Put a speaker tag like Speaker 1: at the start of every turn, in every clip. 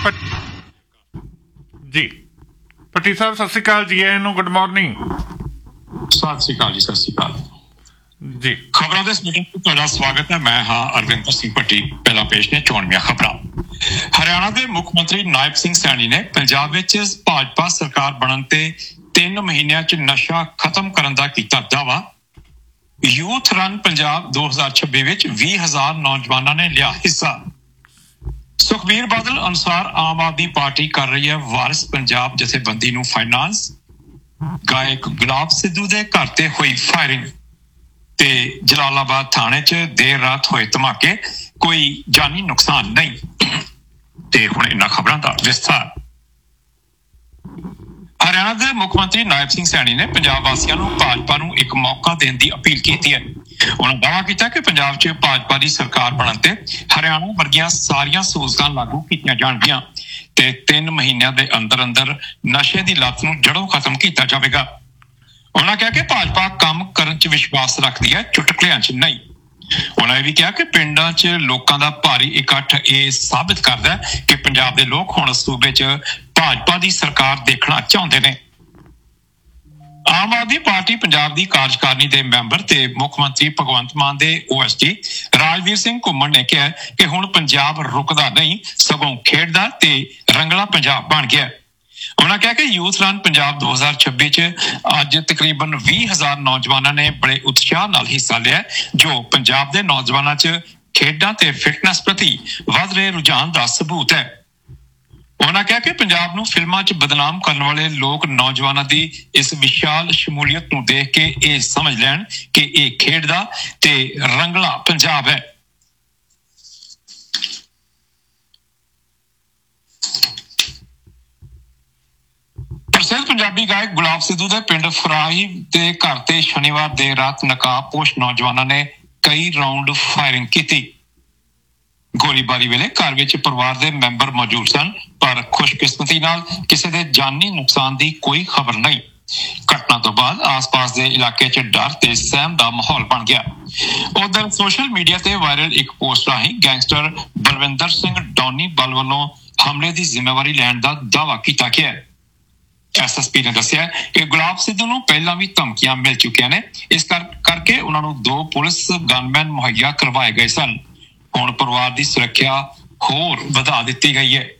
Speaker 1: ਜੀ ਪੱਟੀ ਸਾਹਿਬ ਸਤਿ ਸ਼੍ਰੀ ਅਕਾਲ ਜੀ, ਇਹਨੂੰ ਗੁੱਡ ਮਾਰਨਿੰਗ।
Speaker 2: ਸਤਿ ਸ਼੍ਰੀ ਅਕਾਲ ਜੀ, ਸਤਿ ਸ਼੍ਰੀ ਅਕਾਲ
Speaker 1: ਜੀ।
Speaker 2: ਖਬਰਾਂ ਦੇ ਬੁਲੇਟਿਨ ਵਿੱਚ ਤੁਹਾਡਾ ਸਵਾਗਤ ਹੈ। ਮੈਂ ਹਾਂ ਅਰਵਿੰਦਰ ਸਿੰਘ ਪੱਟੀ। ਪਹਿਲਾਂ ਪੇਸ਼ ਨੇ ਚੋਣਵੀਆਂ ਖਬਰਾਂ। ਹਰਿਆਣਾ ਦੇ ਮੁੱਖ ਮੰਤਰੀ ਨਾਇਬ ਸਿੰਘ ਸੈਣੀ ਨੇ ਪੰਜਾਬ ਵਿੱਚ ਭਾਜਪਾ ਸਰਕਾਰ ਬਣਨ ਤੇ 3 ਮਹੀਨਿਆਂ 'ਚ ਨਸ਼ਾ ਖਤਮ ਕਰਨ ਦਾ ਕੀਤਾ ਦਾਅਵਾ। ਯੂਥ ਰਨ ਪੰਜਾਬ 2026 ਵਿੱਚ 20,000 ਨੌਜਵਾਨਾਂ ਨੇ ਲਿਆ ਹਿੱਸਾ। ਸੁਖਬੀਰ ਬਾਦਲ ਅਨੁਸਾਰ ਆਮ ਆਦਮੀ ਪਾਰਟੀ ਕਰ ਰਹੀ ਹੈ ਵਾਰਿਸ ਪੰਜਾਬ ਜਥੇਬੰਦੀ ਨੂੰ ਫਾਈਨਾਂਸ। ਗਾਇਕ ਗੁਲਾਬ ਸਿੱਧੂ ਦੇ ਘਰ ਤੇ ਹੋਈ ਫਾਇਰਿੰਗ ਤੇ ਜਲਾਲਾਬਾਦ ਥਾਣੇ 'ਚ ਦੇਰ ਰਾਤ ਹੋਏ ਧਮਾਕੇ, ਕੋਈ ਜਾਨੀ ਨੁਕਸਾਨ ਨਹੀਂ। ਤੇ ਹੁਣ ਇਹਨਾਂ ਖਬਰਾਂ ਦਾ ਵਿਸਥਾਰ। ਹਰਿਆਣਾ ਦੇ ਮੁੱਖ ਮੰਤਰੀ ਨਾਇਬ ਸਿੰਘ ਸੈਣੀ ਨੇ ਪੰਜਾਬ ਵਾਸੀਆਂ ਨੂੰ ਭਾਜਪਾ ਨੂੰ ਇੱਕ ਮੌਕਾ ਦੇਣ ਦੀ ਅਪੀਲ ਕੀਤੀ ਹੈ। ਉਹਨਾਂ ਦਾਅਵਾ ਕੀਤਾ ਕਿ ਪੰਜਾਬ 'ਚ ਭਾਜਪਾ ਦੀ ਸਰਕਾਰ ਬਣਨ ਤੇ ਹਰਿਆਣਾ ਵਰਗੀਆਂ ਸਾਰੀਆਂ ਸਹੂਲਤਾਂ ਲਾਗੂ ਕੀਤੀਆਂ ਜਾਣਗੀਆਂ ਤੇ 3 ਮਹੀਨਿਆਂ ਦੇ ਅੰਦਰ ਅੰਦਰ ਨਸ਼ੇ ਦੀ ਲੱਤ ਨੂੰ ਜੜੋਂ ਖਤਮ ਕੀਤਾ ਜਾਵੇਗਾ। ਉਹਨਾਂ ਕਿਹਾ ਕਿ ਭਾਜਪਾ ਕੰਮ ਕਰਨ 'ਚ ਵਿਸ਼ਵਾਸ ਰੱਖਦੀ ਹੈ, ਚੁਟਕਲਿਆਂ 'ਚ ਨਹੀਂ। ਉਹਨਾਂ ਇਹ ਵੀ ਕਿਹਾ ਕਿ ਪਿੰਡਾਂ 'ਚ ਲੋਕਾਂ ਦਾ ਭਾਰੀ ਇਕੱਠ ਇਹ ਸਾਬਿਤ ਕਰਦਾ ਹੈ ਕਿ ਪੰਜਾਬ ਦੇ ਲੋਕ ਹੁਣ ਸੂਬੇ 'ਚ ਭਾਜਪਾ ਦੀ ਸਰਕਾਰ ਦੇਖਣਾ ਚਾਹੁੰਦੇ ਨੇ। ਆਮ ਆਦਮੀ ਪਾਰਟੀ ਪੰਜਾਬ ਦੀ ਕਾਰਜਕਾਰਨੀ ਦੇ ਮੈਂਬਰ ਤੇ ਮੁੱਖ ਮੰਤਰੀ ਭਗਵੰਤ ਮਾਨ ਦੇ OSD ਰਾਜਵੀਰ ਸਿੰਘ ਘੁੰਮਣ ਨੇ ਕਿਹਾ ਕਿ ਹੁਣ ਪੰਜਾਬ ਰੁਕਦਾ ਨਹੀਂ, ਸਗੋਂ ਖੇਡਦਾ ਤੇ ਰੰਗਲਾ ਪੰਜਾਬ ਬਣ ਗਿਆ। ਉਹਨਾਂ ਕਿਹਾ ਕਿ ਯੂਥ ਰਨ ਪੰਜਾਬ 2026 'ਚ ਅੱਜ ਤਕਰੀਬਨ 20,000 ਨੌਜਵਾਨਾਂ ਨੇ ਬੜੇ ਉਤਸ਼ਾਹ ਨਾਲ ਹਿੱਸਾ ਲਿਆ, ਜੋ ਪੰਜਾਬ ਦੇ ਨੌਜਵਾਨਾਂ 'ਚ ਖੇਡਾਂ ਤੇ ਫਿਟਨੈਸ ਪ੍ਰਤੀ ਵੱਧ ਰਹੇ ਰੁਝਾਨ ਦਾ ਸਬੂਤ ਹੈ। ਉਹਨਾਂ ਕਿਹਾ ਕਿ ਪੰਜਾਬ ਨੂੰ ਫਿਲਮਾਂ 'ਚ ਬਦਨਾਮ ਕਰਨ ਵਾਲੇ ਲੋਕ ਨੌਜਵਾਨਾਂ ਦੀ ਇਸ ਵਿਸ਼ਾਲ ਸ਼ਮੂਲੀਅਤ ਨੂੰ ਦੇਖ ਕੇ ਇਹ ਸਮਝ ਲੈਣ ਕਿ ਇਹ ਖੇਡਦਾ ਤੇ ਰੰਗਲਾ ਪੰਜਾਬ ਹੈ। ਪ੍ਰਸਿੱਧ ਪੰਜਾਬੀ ਗਾਇਕ ਗੁਲਾਬ ਸਿੱਧੂ ਦੇ ਪਿੰਡ ਫਰਾਹੀ ਦੇ ਘਰ ਤੇ ਸ਼ਨੀਵਾਰ ਦੇਰ ਰਾਤ ਨਕਾਬਪੋਸ਼ ਨੌਜਵਾਨਾਂ ਨੇ ਕਈ ਰਾਉਂਡ ਫਾਇਰਿੰਗ ਕੀਤੀ। ਗੋਲੀਬਾਰੀ ਵੇਲੇ ਘਰ ਵਿੱਚ ਪਰਿਵਾਰ ਦੇ ਮੈਂਬਰ ਮੌਜੂਦ ਸਨ, ਪਰ ਖੁਸ਼ਕਿਸਮਤੀ ਨਾਲ ਕਿਸੇ ਦੇ ਜਾਨੀ ਨੁਕਸਾਨ ਦੀ ਕੋਈ ਖਬਰ ਨਹੀਂ। ਘਟਨਾ ਤੋਂ ਬਾਅਦ ਆਸ-ਪਾਸ ਦੇ ਇਲਾਕੇ 'ਚ ਡਰ ਤੇ ਸਹਿਮ ਦਾ ਮਾਹੌਲ ਬਣ ਗਿਆ। ਉਧਰ ਸੋਸ਼ਲ ਮੀਡੀਆ ਤੇ ਵਾਇਰਲ ਇੱਕ ਪੋਸਟ ਰਾਹੀਂ ਗੈਂਗਸਟਰ ਬਲਵਿੰਦਰ ਸਿੰਘ ਡੌਨੀ ਬਲ ਵੱਲੋਂ ਹਮਲੇ ਦੀ ਜ਼ਿੰਮੇਵਾਰੀ ਲੈਣ ਦਾ ਦਾਅਵਾ ਕੀਤਾ ਗਿਆ ਹੈ। SSP ਨੇ ਦੱਸਿਆ ਕਿ ਗੁਲਾਬ ਸਿੱਧੂ ਨੂੰ ਪਹਿਲਾਂ ਵੀ ਧਮਕੀਆਂ ਮਿਲ ਚੁੱਕੀਆਂ ਨੇ, ਇਸ ਕਰਕੇ ਉਹਨਾਂ ਨੂੰ 2 ਪੁਲਿਸ ਗਨਮੈਨ ਮੁਹੱਈਆ ਕਰਵਾਏ ਗਏ ਸਨ। ਹੁਣ ਪਰਿਵਾਰ ਦੀ ਸੁਰੱਖਿਆ ਹੋਰ ਵਧਾ ਦਿੱਤੀ ਗਈ ਹੈ।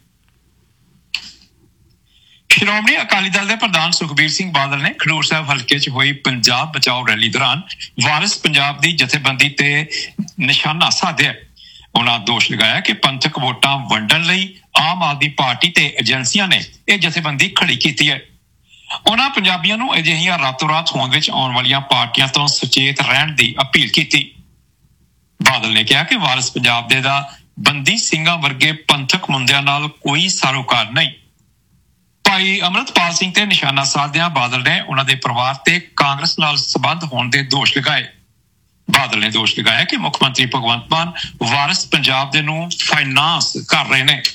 Speaker 2: ਸ਼੍ਰੋਮਣੀ ਅਕਾਲੀ ਦਲ ਦੇ ਪ੍ਰਧਾਨ ਸੁਖਬੀਰ ਸਿੰਘ ਬਾਦਲ ਨੇ ਖਡੂਰ ਸਾਹਿਬ ਹਲਕੇ 'ਚ ਹੋਈ ਪੰਜਾਬ ਬਚਾਓ ਰੈਲੀ ਦੌਰਾਨ ਵਾਰਿਸ ਪੰਜਾਬ ਦੀ ਜਥੇਬੰਦੀ ਤੇ ਨਿਸ਼ਾਨਾ ਸਾਧਿਆ। ਉਹਨਾਂ ਦੋਸ਼ ਲਗਾਇਆ ਕਿ ਪੰਥਕ ਵੋਟਾਂ ਵੰਡਣ ਲਈ ਆਮ ਆਦਮੀ ਪਾਰਟੀ ਤੇ ਏਜੰਸੀਆਂ ਨੇ ਇਹ ਜਥੇਬੰਦੀ ਖੜੀ ਕੀਤੀ ਹੈ। ਉਹਨਾਂ ਪੰਜਾਬੀਆਂ ਨੂੰ ਅਜਿਹੀਆਂ ਰਾਤੋਂ-ਰਾਤ ਹੋਂਦ ਵਿੱਚ ਆਉਣ ਵਾਲੀਆਂ ਪਾਰਟੀਆਂ ਤੋਂ ਸੁਚੇਤ ਰਹਿਣ ਦੀ ਅਪੀਲ ਕੀਤੀ। ਬਾਦਲ ਨੇ ਕਿਹਾ ਕਿ ਵਾਰਿਸ ਪੰਜਾਬ ਦੇ ਦਾ ਬੰਦੀ ਸਿੰਘਾਂ ਵਰਗੇ ਪੰਥਕ ਮੁੰਦਿਆਂ ਨਾਲ ਕੋਈ ਸਾਰੋਕਾਰ ਨਹੀਂ। ਭਾਈ ਅਮਰਤਪਾਲ ਸਿੰਘ ਤੇ ਨਿਸ਼ਾਨਾ ਸਾਧਦਿਆਂ ਬਾਦਲ ਨੇ ਉਹਨਾਂ ਦੇ ਪਰਿਵਾਰ ਤੇ ਕਾਂਗਰਸ ਨਾਲ ਸੰਬੰਧ ਹੋਣ ਦੇ ਦੋਸ਼ ਲਗਾਏ। ਬਾਦਲ ਨੇ ਦੋਸ਼ ਲਗਾਇਆ ਕਿ ਮੁੱਖ ਮੰਤਰੀ ਭਗਵੰਤ ਮਾਨ ਵਾਰਿਸ ਪੰਜਾਬ ਦੇ ਨੂੰ ਫਾਈਨਾਂਸ ਕਰ ਰਹੇ ਨੇ।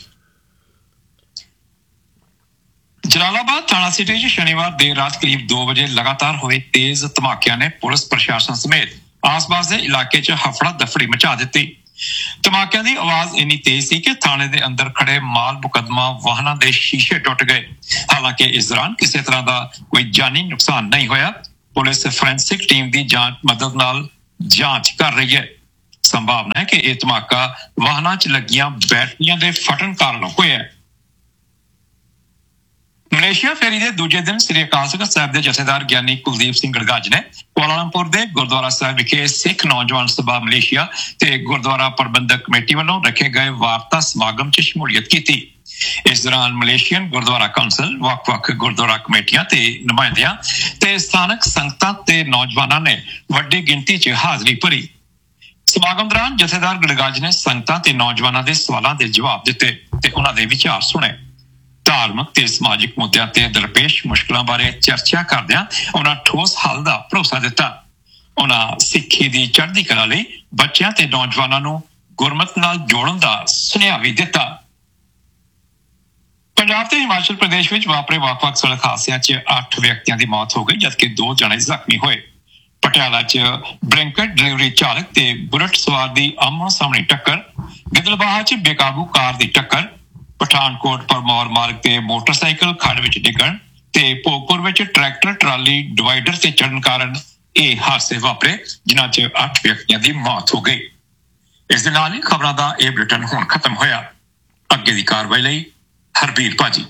Speaker 2: ਜਲਾਲਾਬਾਦ ਥਾਣਾ ਸਿਟੀ 'ਚ ਸ਼ਨੀਵਾਰ ਦੇਰ ਰਾਤ ਕਰੀਬ 2 ਵਜੇ ਲਗਾਤਾਰ ਹੋਏ ਤੇਜ਼ ਧਮਾਕਿਆਂ ਨੇ ਪੁਲਿਸ ਪ੍ਰਸ਼ਾਸਨ ਸਮੇਤ ਆਸ-ਪਾਸ ਦੇ ਇਲਾਕੇ 'ਚ ਹਫੜਾ ਦਫੜੀ ਮਚਾ ਦਿੱਤੀ। ਧਮਾਕਿਆਂ ਦੀ ਆਵਾਜ਼ ਇੰਨੀ ਤੇਜ਼ ਸੀ ਕਿ ਥਾਣੇ ਦੇ ਅੰਦਰ ਖੜੇ ਮਾਲ ਮੁਕੱਦਮਾ ਵਾਹਨਾਂ ਦੇ ਸ਼ੀਸ਼ੇ ਟੁੱਟ ਗਏ। ਹਾਲਾਂਕਿ ਇਸ ਦੌਰਾਨ ਕਿਸੇ ਤਰ੍ਹਾਂ ਦਾ ਕੋਈ ਜਾਨੀ ਨੁਕਸਾਨ ਨਹੀਂ ਹੋਇਆ। ਪੁਲਿਸ ਫੋਰੈਂਸਿਕ ਟੀਮ ਦੀ ਮਦਦ ਨਾਲ ਜਾਂਚ ਕਰ ਰਹੀ ਹੈ। ਸੰਭਾਵਨਾ ਹੈ ਕਿ ਇਹ ਧਮਾਕਾ ਵਾਹਨਾਂ 'ਚ ਲੱਗੀਆਂ ਬੈਟਰੀਆਂ ਦੇ ਫਟਣ ਕਾਰਨ ਹੋਇਆ। ਮਲੇਸ਼ੀਆ ਫੇਰੀ ਦੇ ਦੂਜੇ ਦਿਨ ਸ੍ਰੀ ਅਕਾਲ ਤਖ਼ਤ ਸਾਹਿਬ ਦੇ ਜਥੇਦਾਰ ਗਿਆਨੀ ਕੁਲਦੀਪ ਸਿੰਘ ਗੜਗੱਜ ਨੇ ਕੁਆਲਾਲੰਪੁਰ ਦੇ ਗੁਰਦੁਆਰਾ ਸਾਹਿਬ ਵਿਖੇ ਸਿੱਖ ਨੌਜਵਾਨ ਸਭਾ ਮਲੇਸ਼ੀਆ ਤੇ ਗੁਰਦੁਆਰਾ ਪ੍ਰਬੰਧਕ ਕਮੇਟੀ ਵੱਲੋਂ ਰੱਖੇ ਗਏ ਵਾਰਤਾ ਸਮਾਗਮ 'ਚ ਸ਼ਮੂਲੀਅਤ ਕੀਤੀ। ਇਸ ਦੌਰਾਨ ਮਲੇਸ਼ੀਅਨ ਗੁਰਦੁਆਰਾ ਕੌਂਸਲ, ਵੱਖ-ਵੱਖ ਗੁਰਦੁਆਰਾ ਕਮੇਟੀਆਂ ਤੇ ਨੁਮਾਇੰਦਿਆਂ ਤੇ ਸਥਾਨਕ ਸੰਗਤਾਂ ਤੇ ਨੌਜਵਾਨਾਂ ਨੇ ਵੱਡੀ ਗਿਣਤੀ 'ਚ ਹਾਜ਼ਰੀ ਭਰੀ। ਸਮਾਗਮ ਦੌਰਾਨ ਜਥੇਦਾਰ ਗੜਗੱਜ ਨੇ ਸੰਗਤਾਂ ਤੇ ਨੌਜਵਾਨਾਂ ਦੇ ਸਵਾਲਾਂ ਦੇ ਜਵਾਬ ਦਿੱਤੇ ਤੇ ਉਹਨਾਂ ਦੇ ਵਿਚਾਰ ਸੁਣੇ। ਧਾਰਮਿਕ ਤੇ ਸਮਾਜਿਕ ਮੁੱਦਿਆਂ ਤੇ ਦਰਪੇਸ਼ ਮੁਸ਼ਕਲਾਂ ਬਾਰੇ ਚਰਚਾ ਕਰਦਿਆਂ ਉਹਨਾਂ ਠੋਸ ਹੱਲ ਦਾ ਭਰੋਸਾ ਦਿੱਤਾ। ਉਹਨਾਂ ਸਿੱਖੀ ਦੀ ਚੜ੍ਹਦੀ ਕਲਾ ਲਈ ਬੱਚਿਆਂ ਤੇ ਨੌਜਵਾਨਾਂ ਨੂੰ ਗੁਰਮਤਿ ਨਾਲ ਜੋੜਨ ਦਾ ਸੁਨੇਹਾ ਵੀ ਦਿੱਤਾ। ਪੰਜਾਬ ਤੇ ਹਿਮਾਚਲ ਪ੍ਰਦੇਸ਼ ਵਿੱਚ ਵਾਪਰੇ ਵੱਖ-ਵੱਖ ਸੜਕ ਹਾਦਸਿਆਂ 'ਚ 8 ਵਿਅਕਤੀਆਂ ਦੀ ਮੌਤ ਹੋ ਗਈ, ਜਦਕਿ 2 ਜਣੇ ਜ਼ਖਮੀ ਹੋਏ। ਪਟਿਆਲਾ 'ਚ ਬਲਿੰਕਟ ਡਿਲੀਵਰੀ ਚਾਲਕ ਤੇ ਬੁਲਟ ਸਵਾਰ ਦੀ ਆਮੋ-ਸਾਹਮਣੀ ਟੱਕਰ, ਗਿੱਦੜਬਾਹਾ 'ਚ ਬੇਕਾਬੂ ਕਾਰ ਦੀ ਟੱਕਰ, ਪਠਾਨਕੋਟ ਪਰਮੌਰ ਮਾਰਗ ਤੇ ਮੋਟਰਸਾਈਕਲ ਖੱਡ ਵਿੱਚ ਡਿੱਗਣ ਤੇ ਭੋਗਪੁਰ ਵਿੱਚ ਟਰੈਕਟਰ ਟਰਾਲੀ ਡਿਵਾਈਡਰ ਤੇ ਚੜ੍ਹਨ ਕਾਰਨ ਇਹ ਹਾਦਸੇ ਵਾਪਰੇ, ਜਿਨ੍ਹਾਂ 'ਚ 8 ਵਿਅਕਤੀਆਂ ਦੀ ਮੌਤ ਹੋ ਗਈ। ਇਸ ਦੇ ਨਾਲ ਹੀ ਖਬਰਾਂ ਦਾ ਇਹ ਬੁਲੇਟਿਨ ਹੁਣ ਖਤਮ ਹੋਇਆ। ਅੱਗੇ ਦੀ ਕਾਰਵਾਈ ਲਈ ਹਰਬੀਰ ਭਾਜੀ।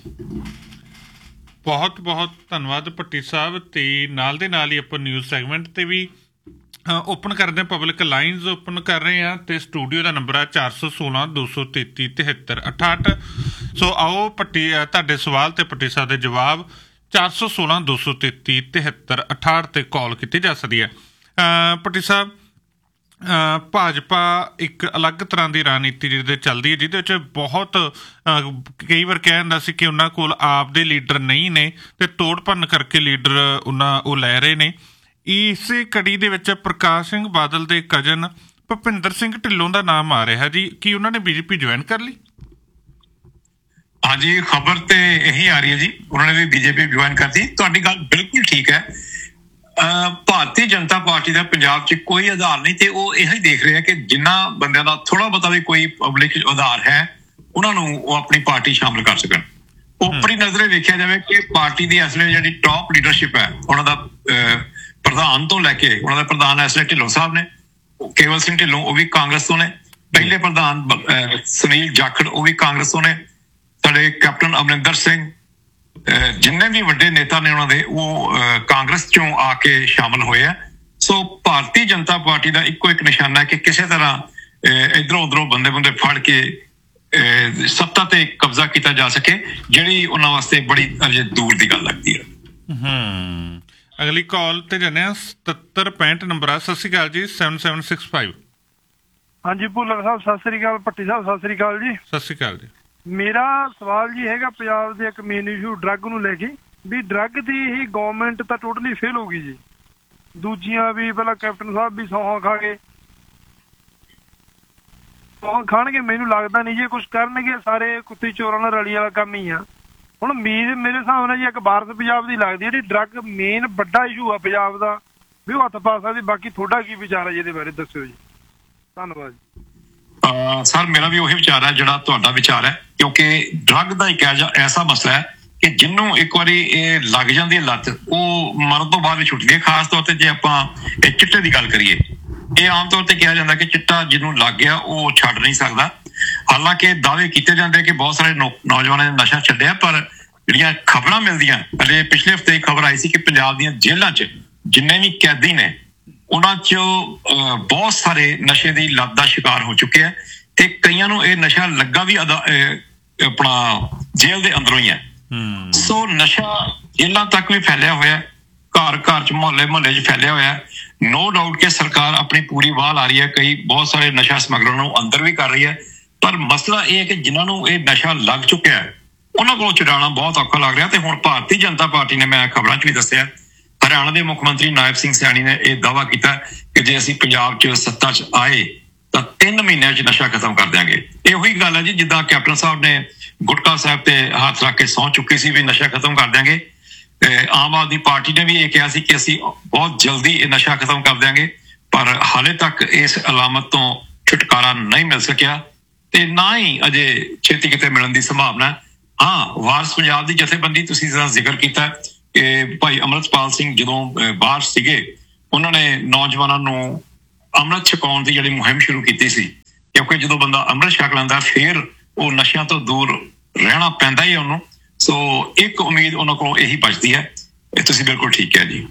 Speaker 1: ਬਹੁਤ ਬਹੁਤ ਧੰਨਵਾਦ ਭੱਟੀ ਸਾਹਿਬ। ਤੇ ਨਾਲ ਦੇ ਨਾਲ ਹੀ ਆਪਾਂ ਨਿਊਜ਼ ਸੈਗਮੈਂਟ ਤੇ ਵੀ ਓਪਨ ਕਰਦੇ ਹਾਂ, ਪਬਲਿਕ ਲਾਈਨਸ ਓਪਨ ਕਰ ਰਹੇ ਹਾਂ ਤੇ ਸਟੂਡੀਓ ਦਾ ਨੰਬਰ ਆ 416 233 73 68। ਸੋ ਆਓ ਭੱਟੀ ਤੁਹਾਡੇ ਸਵਾਲ ਤੇ ਭੱਟੀ ਸਾਹਿਬ ਦੇ ਜਵਾਬ 416 233 73 68 ਤੇ ਕਾਲ ਕੀਤੀ ਜਾ ਸਕਦੀ ਹੈ। ਭੱਟੀ ਸਾਹਿਬ, ਭਾਜਪਾ ਇੱਕ ਅਲੱਗ ਤਰ੍ਹਾਂ ਦੀ ਰਾਜਨੀਤੀ ਜਿਹਦੇ ਚੱਲਦੀ ਹੈ, ਜਿਹਦੇ ਵਿੱਚ ਬਹੁਤ ਕਈ ਵਾਰ ਕਿਹਾ ਜਾਂਦਾ ਸੀ ਕਿ ਉਹਨਾਂ ਕੋਲ ਆਪ ਦੇ ਲੀਡਰ ਨਹੀਂ ਨੇ ਤੇ ਤੋੜ ਭੰਨ ਕਰਕੇ ਲੀਡਰ ਉਹ ਲੈ ਰਹੇ ਨੇ। ਇਸੇ ਕੜੀ ਦੇ ਵਿੱਚ ਪ੍ਰਕਾਸ਼ ਸਿੰਘ ਬਾਦਲ ਦੇ ਕਜ਼ਨ ਭੁਪਿੰਦਰ ਸਿੰਘ ਢਿੱਲੋਂ ਦਾ ਨਾਮ ਆ ਰਿਹਾ ਜੀ। ਕੀ ਉਹਨਾਂ ਨੇ ਬੀਜੇਪੀ ਜੁਆਇਨ ਕਰ ਲਈ?
Speaker 2: ਹਾਂਜੀ, ਖਬਰ ਤੇ ਇਹੀ ਆ ਰਹੀ ਹੈ ਜੀ, ਉਹਨਾਂ ਨੇ ਵੀ ਬੀਜੇਪੀ ਜੁਆਇਨ ਕਰਤੀ। ਤੁਹਾਡੀ ਗੱਲ ਬਿਲਕੁਲ ਠੀਕ ਹੈ। ਭਾਰਤੀ ਜਨਤਾ ਪਾਰਟੀ ਦਾ ਪੰਜਾਬ 'ਚ ਕੋਈ ਆਧਾਰ ਨਹੀਂ ਤੇ ਉਹ ਇਹੀ ਦੇਖ ਰਿਹਾ ਕਿ ਜਿੰਨਾ ਬੰਦਿਆਂ ਦਾ ਥੋੜਾ ਬਹੁਤਾ ਵੀ ਕੋਈ ਪਬਲਿਕ ਆਧਾਰ ਹੈ ਉਹਨਾਂ ਨੂੰ ਉਹ ਆਪਣੀ ਪਾਰਟੀ ਸ਼ਾਮਲ ਕਰ ਸਕਣ। ਉਪਰੀ ਨਜ਼ਰੇ ਵੇਖਿਆ ਜਾਵੇ ਕਿ ਪਾਰਟੀ ਦੀ ਇਸ ਵੇਲੇ ਜਿਹੜੀ ਟੌਪ ਲੀਡਰਸ਼ਿਪ ਹੈ, ਉਹਨਾਂ ਦਾ ਪ੍ਰਧਾਨ ਤੋਂ ਲੈ ਕੇ ਉਹਨਾਂ ਦਾ ਪ੍ਰਧਾਨ ਇਸ ਵੇਲੇ ਢਿੱਲੋਂ ਸਾਹਿਬ ਨੇ, ਕੇਵਲ ਸਿੰਘ ਢਿੱਲੋਂ, ਉਹ ਵੀ ਕਾਂਗਰਸ ਤੋਂ ਨੇ। ਪਹਿਲੇ ਪ੍ਰਧਾਨ ਸੁਨੀਲ ਜਾਖੜ, ਉਹ ਵੀ ਕਾਂਗਰਸ ਤੋਂ ਨੇ। ਸਾਡੇ ਕੈਪਟਨ ਅਮਰਿੰਦਰ ਸਿੰਘ, ਜਿੰਨੇ ਵੀ ਵੱਡੇ ਨੇਤਾ ਨੇ ਉਹਨਾਂ ਦੇ, ਉਹ ਕਾਂਗਰਸ ਚੋਂ ਆ ਕੇ ਸ਼ਾਮਲ ਹੋਏ ਆ। ਸੋ ਭਾਰਤੀ ਜਨਤਾ ਪਾਰਟੀ ਦਾ ਇੱਕੋ ਇੱਕ ਨਿਸ਼ਾਨਾ ਹੈ ਕਿ ਕਿਸੇ ਤਰ੍ਹਾਂ ਇੱਧਰੋਂ ਉੱਧਰੋਂ ਬੰਦੇ ਫੜ ਕੇ ਸੱਤਾ ਤੇ ਕਬਜ਼ਾ ਕੀਤਾ ਜਾ ਸਕੇ, ਜਿਹੜੀ ਉਹਨਾਂ ਵਾਸਤੇ ਬੜੀ ਅਜੇ ਦੂਰ ਦੀ ਗੱਲ ਲੱਗਦੀ ਹੈ।
Speaker 1: ਅਗਲੀ ਕਾਲ ਤੇ ਜਾਂਦੇ ਹਾਂ। 7765 ਨੰਬਰ ਆ। ਸਤਿ ਸ਼੍ਰੀ ਅਕਾਲ ਜੀ। 7765।
Speaker 3: ਹਾਂਜੀ ਭੁੱਲਰ ਸਾਹਿਬ ਸਤਿ ਸ੍ਰੀ ਅਕਾਲ। ਭੱਟੀ ਸਾਹਿਬ ਸਤਿ ਸ੍ਰੀ ਅਕਾਲ ਜੀ।
Speaker 1: ਸਤਿ ਸ਼੍ਰੀ ਅਕਾਲ ਜੀ।
Speaker 3: ਮੇਰਾ ਸਵਾਲ ਜੀ ਹੈਗਾ ਪੰਜਾਬ ਦੇ ਇੱਕ ਮੇਨ ਇਸ਼ੂ ਡਰੱਗ ਨੂੰ ਲੈ ਕੇ, ਵੀ ਡਰੱਗ ਦੀ ਇਹ ਗਵਰਨਮੈਂਟ ਤਾਂ ਟੋਟਲੀ ਫੇਲ ਹੋ ਗਈ ਜੀ। ਦੂਜੀਆਂ ਵੀ ਪਹਿਲਾਂ ਕੈਪਟਨ ਸਾਹਿਬ ਵੀ ਸੌਹਾਂ ਖਾ ਗਏ, ਸੌਹਾਂ ਖਾਣਗੇ। ਮੈਨੂੰ ਲੱਗਦਾ ਨਹੀਂ ਜੇ ਕੁਛ ਕਰਨਗੇ, ਸਾਰੇ ਕੁੱਤੀ ਚੋਰਾਂ ਨਾਲ ਰਲੀ ਵਾਲਾ ਕੰਮ ਹੀ ਆ। ਹੁਣ ਉਮੀਦ ਮੇਰੇ ਹਿਸਾਬ ਨਾਲ ਜੀ ਇੱਕ ਭਾਰਤ ਪੰਜਾਬ ਦੀ ਲੱਗਦੀ ਜਿਹੜੀ ਡਰੱਗ ਮੇਨ ਵੱਡਾ ਇਸ਼ੂ ਆ ਪੰਜਾਬ ਦਾ, ਵੀ ਉਹ ਹੱਥ ਪਾ ਸਕਦੀ। ਬਾਕੀ ਤੁਹਾਡਾ ਕੀ ਵਿਚਾਰ ਹੈ ਜਿਹਦੇ ਬਾਰੇ ਦੱਸਿਓ ਜੀ। ਧੰਨਵਾਦ ਜੀ।
Speaker 2: ਸਰ, ਮੇਰਾ ਵੀ ਉਹੀ ਵਿਚਾਰ ਹੈ ਜਿਹੜਾ ਤੁਹਾਡਾ ਵਿਚਾਰ ਹੈ, ਕਿਉਂਕਿ ਡਰੱਗ ਦਾ ਇੱਕ ਐਸਾ ਮਸਲਾ ਹੈ ਕਿ ਜਿਹਨੂੰ ਇੱਕ ਵਾਰੀ ਇਹ ਲੱਗ ਜਾਂਦੀ ਹੈ ਲੱਤ, ਉਹ ਮਰਨ ਤੋਂ ਬਾਅਦ ਵੀ ਛੁੱਟਦੀ ਹੈ। ਖਾਸ ਤੌਰ ਤੇ ਜੇ ਆਪਾਂ ਇਹ ਚਿੱਟੇ ਦੀ ਗੱਲ ਕਰੀਏ, ਇਹ ਆਮ ਤੌਰ ਤੇ ਕਿਹਾ ਜਾਂਦਾ ਕਿ ਚਿੱਟਾ ਜਿਹਨੂੰ ਲੱਗ ਗਿਆ ਉਹ ਛੱਡ ਨਹੀਂ ਸਕਦਾ। ਹਾਲਾਂਕਿ ਦਾਅਵੇ ਕੀਤੇ ਜਾਂਦੇ ਕਿ ਬਹੁਤ ਸਾਰੇ ਨੌਜਵਾਨਾਂ ਨੇ ਨਸ਼ਾ ਛੱਡਿਆ, ਪਰ ਜਿਹੜੀਆਂ ਖਬਰਾਂ ਮਿਲਦੀਆਂ, ਹਲੇ ਪਿਛਲੇ ਹਫ਼ਤੇ ਇੱਕ ਖਬਰ ਆਈ ਸੀ ਕਿ ਪੰਜਾਬ ਦੀਆਂ ਜੇਲ੍ਹਾਂ 'ਚ ਜਿੰਨੇ ਵੀ ਕੈਦੀ ਨੇ ਉਹਨਾਂ 'ਚ ਬਹੁਤ ਸਾਰੇ ਨਸ਼ੇ ਦੀ ਲੱਤ ਦਾ ਸ਼ਿਕਾਰ ਹੋ ਚੁੱਕੇ ਆ ਤੇ ਕਈਆਂ ਨੂੰ ਇਹ ਨਸ਼ਾ ਲੱਗਾ ਵੀ ਆਪਣਾ ਜੇਲ੍ਹ ਦੇ ਅੰਦਰੋਂ ਹੀ ਹੈ। ਸੋ ਨਸ਼ਾ ਜੇਲ੍ਹਾਂ ਤੱਕ ਵੀ ਫੈਲਿਆ ਹੋਇਆ, ਘਰ 'ਚ ਮੁਹੱਲੇ 'ਚ ਫੈਲਿਆ ਹੋਇਆ। ਨੋ ਡਾਊਟ ਕਿ ਸਰਕਾਰ ਆਪਣੀ ਪੂਰੀ ਵਾਹ ਲਾ ਰਹੀ ਹੈ, ਕਈ ਬਹੁਤ ਸਾਰੇ ਨਸ਼ਾ ਸਮਗਲਰਾਂ ਨੂੰ ਅੰਦਰ ਵੀ ਕਰ ਰਹੀ ਹੈ। ਪਰ ਮਸਲਾ ਇਹ ਹੈ ਕਿ ਜਿਨ੍ਹਾਂ ਨੂੰ ਇਹ ਨਸ਼ਾ ਲੱਗ ਚੁੱਕਿਆ ਉਹਨਾਂ ਕੋਲੋਂ ਛੁਡਾਉਣਾ ਬਹੁਤ ਔਖਾ ਲੱਗ ਰਿਹਾ। ਤੇ ਹੁਣ ਭਾਰਤੀ ਜਨਤਾ ਪਾਰਟੀ ਨੇ, ਮੈਂ ਖਬਰਾਂ 'ਚ ਵੀ ਦੱਸਿਆ, ਹਰਿਆਣਾ ਦੇ ਮੁੱਖ ਮੰਤਰੀ ਨਾਇਬ ਸਿੰਘ ਸੈਣੀ ਨੇ ਇਹ ਦਾਅਵਾ ਕੀਤਾ ਕਿ ਜੇ ਅਸੀਂ ਪੰਜਾਬ 'ਚ ਸੱਤਾ 'ਚ ਆਏ ਤਾਂ 3 ਮਹੀਨਿਆਂ 'ਚ ਨਸ਼ਾ ਖਤਮ ਕਰ ਦਿਆਂਗੇ। ਇਹ ਉਹੀ ਗੱਲ ਹੈ ਜੀ, ਜਿੱਦਾਂ ਕੈਪਟਨ ਸਾਹਿਬ ਨੇ ਗੁਟਕਾ ਸਾਹਿਬ ਤੇ ਹੱਥ ਰੱਖ ਕੇ ਸਹੁੰ ਚੁੱਕੀ ਸੀ ਵੀ ਨਸ਼ਾ ਖਤਮ ਕਰ ਦਿਆਂਗੇ। ਆਮ ਆਦਮੀ ਪਾਰਟੀ ਨੇ ਵੀ ਇਹ ਕਿਹਾ ਸੀ ਕਿ ਅਸੀਂ ਬਹੁਤ ਜਲਦੀ ਇਹ ਨਸ਼ਾ ਖਤਮ ਕਰ ਦਿਆਂਗੇ, ਪਰ ਹਾਲੇ ਤੱਕ ਇਸ ਅਲਾਮਤ ਤੋਂ ਛੁਟਕਾਰਾ ਨਹੀਂ ਮਿਲ ਸਕਿਆ ਤੇ ਨਾ ਹੀ ਅਜੇ ਛੇਤੀ ਕਿਤੇ ਮਿਲਣ ਦੀ ਸੰਭਾਵਨਾ। ਹਾਂ, ਵਾਰਸ ਪੰਜਾਬ ਦੀ ਜਥੇਬੰਦੀ, ਤੁਸੀਂ ਜਿਹੜਾ ਜ਼ਿਕਰ ਕੀਤਾ ਕਿ ਭਾਈ ਅੰਮ੍ਰਿਤਪਾਲ ਸਿੰਘ ਜਦੋਂ ਬਾਹਰ ਸੀਗੇ, ਉਹਨਾਂ ਨੇ ਨੌਜਵਾਨਾਂ ਨੂੰ ਅੰਮ੍ਰਿਤ ਛਕਾਉਣ ਦੀ ਜਿਹੜੀ ਮੁਹਿੰਮ ਸ਼ੁਰੂ ਕੀਤੀ ਸੀ, ਕਿਉਂਕਿ ਜਦੋਂ ਬੰਦਾ ਅੰਮ੍ਰਿਤ ਛਕ ਲੈਂਦਾ ਫਿਰ ਉਹ ਨਸ਼ਿਆਂ ਤੋਂ ਦੂਰ ਰਹਿਣਾ ਪੈਂਦਾ ਹੀ ਉਹਨੂੰ। ਸੋ ਇੱਕ ਉਮੀਦ ਉਹਨਾਂ ਕੋਲੋਂ ਇਹੀ ਬਚਦੀ ਹੈ। ਇਹ ਤੁਸੀਂ ਬਿਲਕੁਲ ਠੀਕ ਹੈ ਜੀ।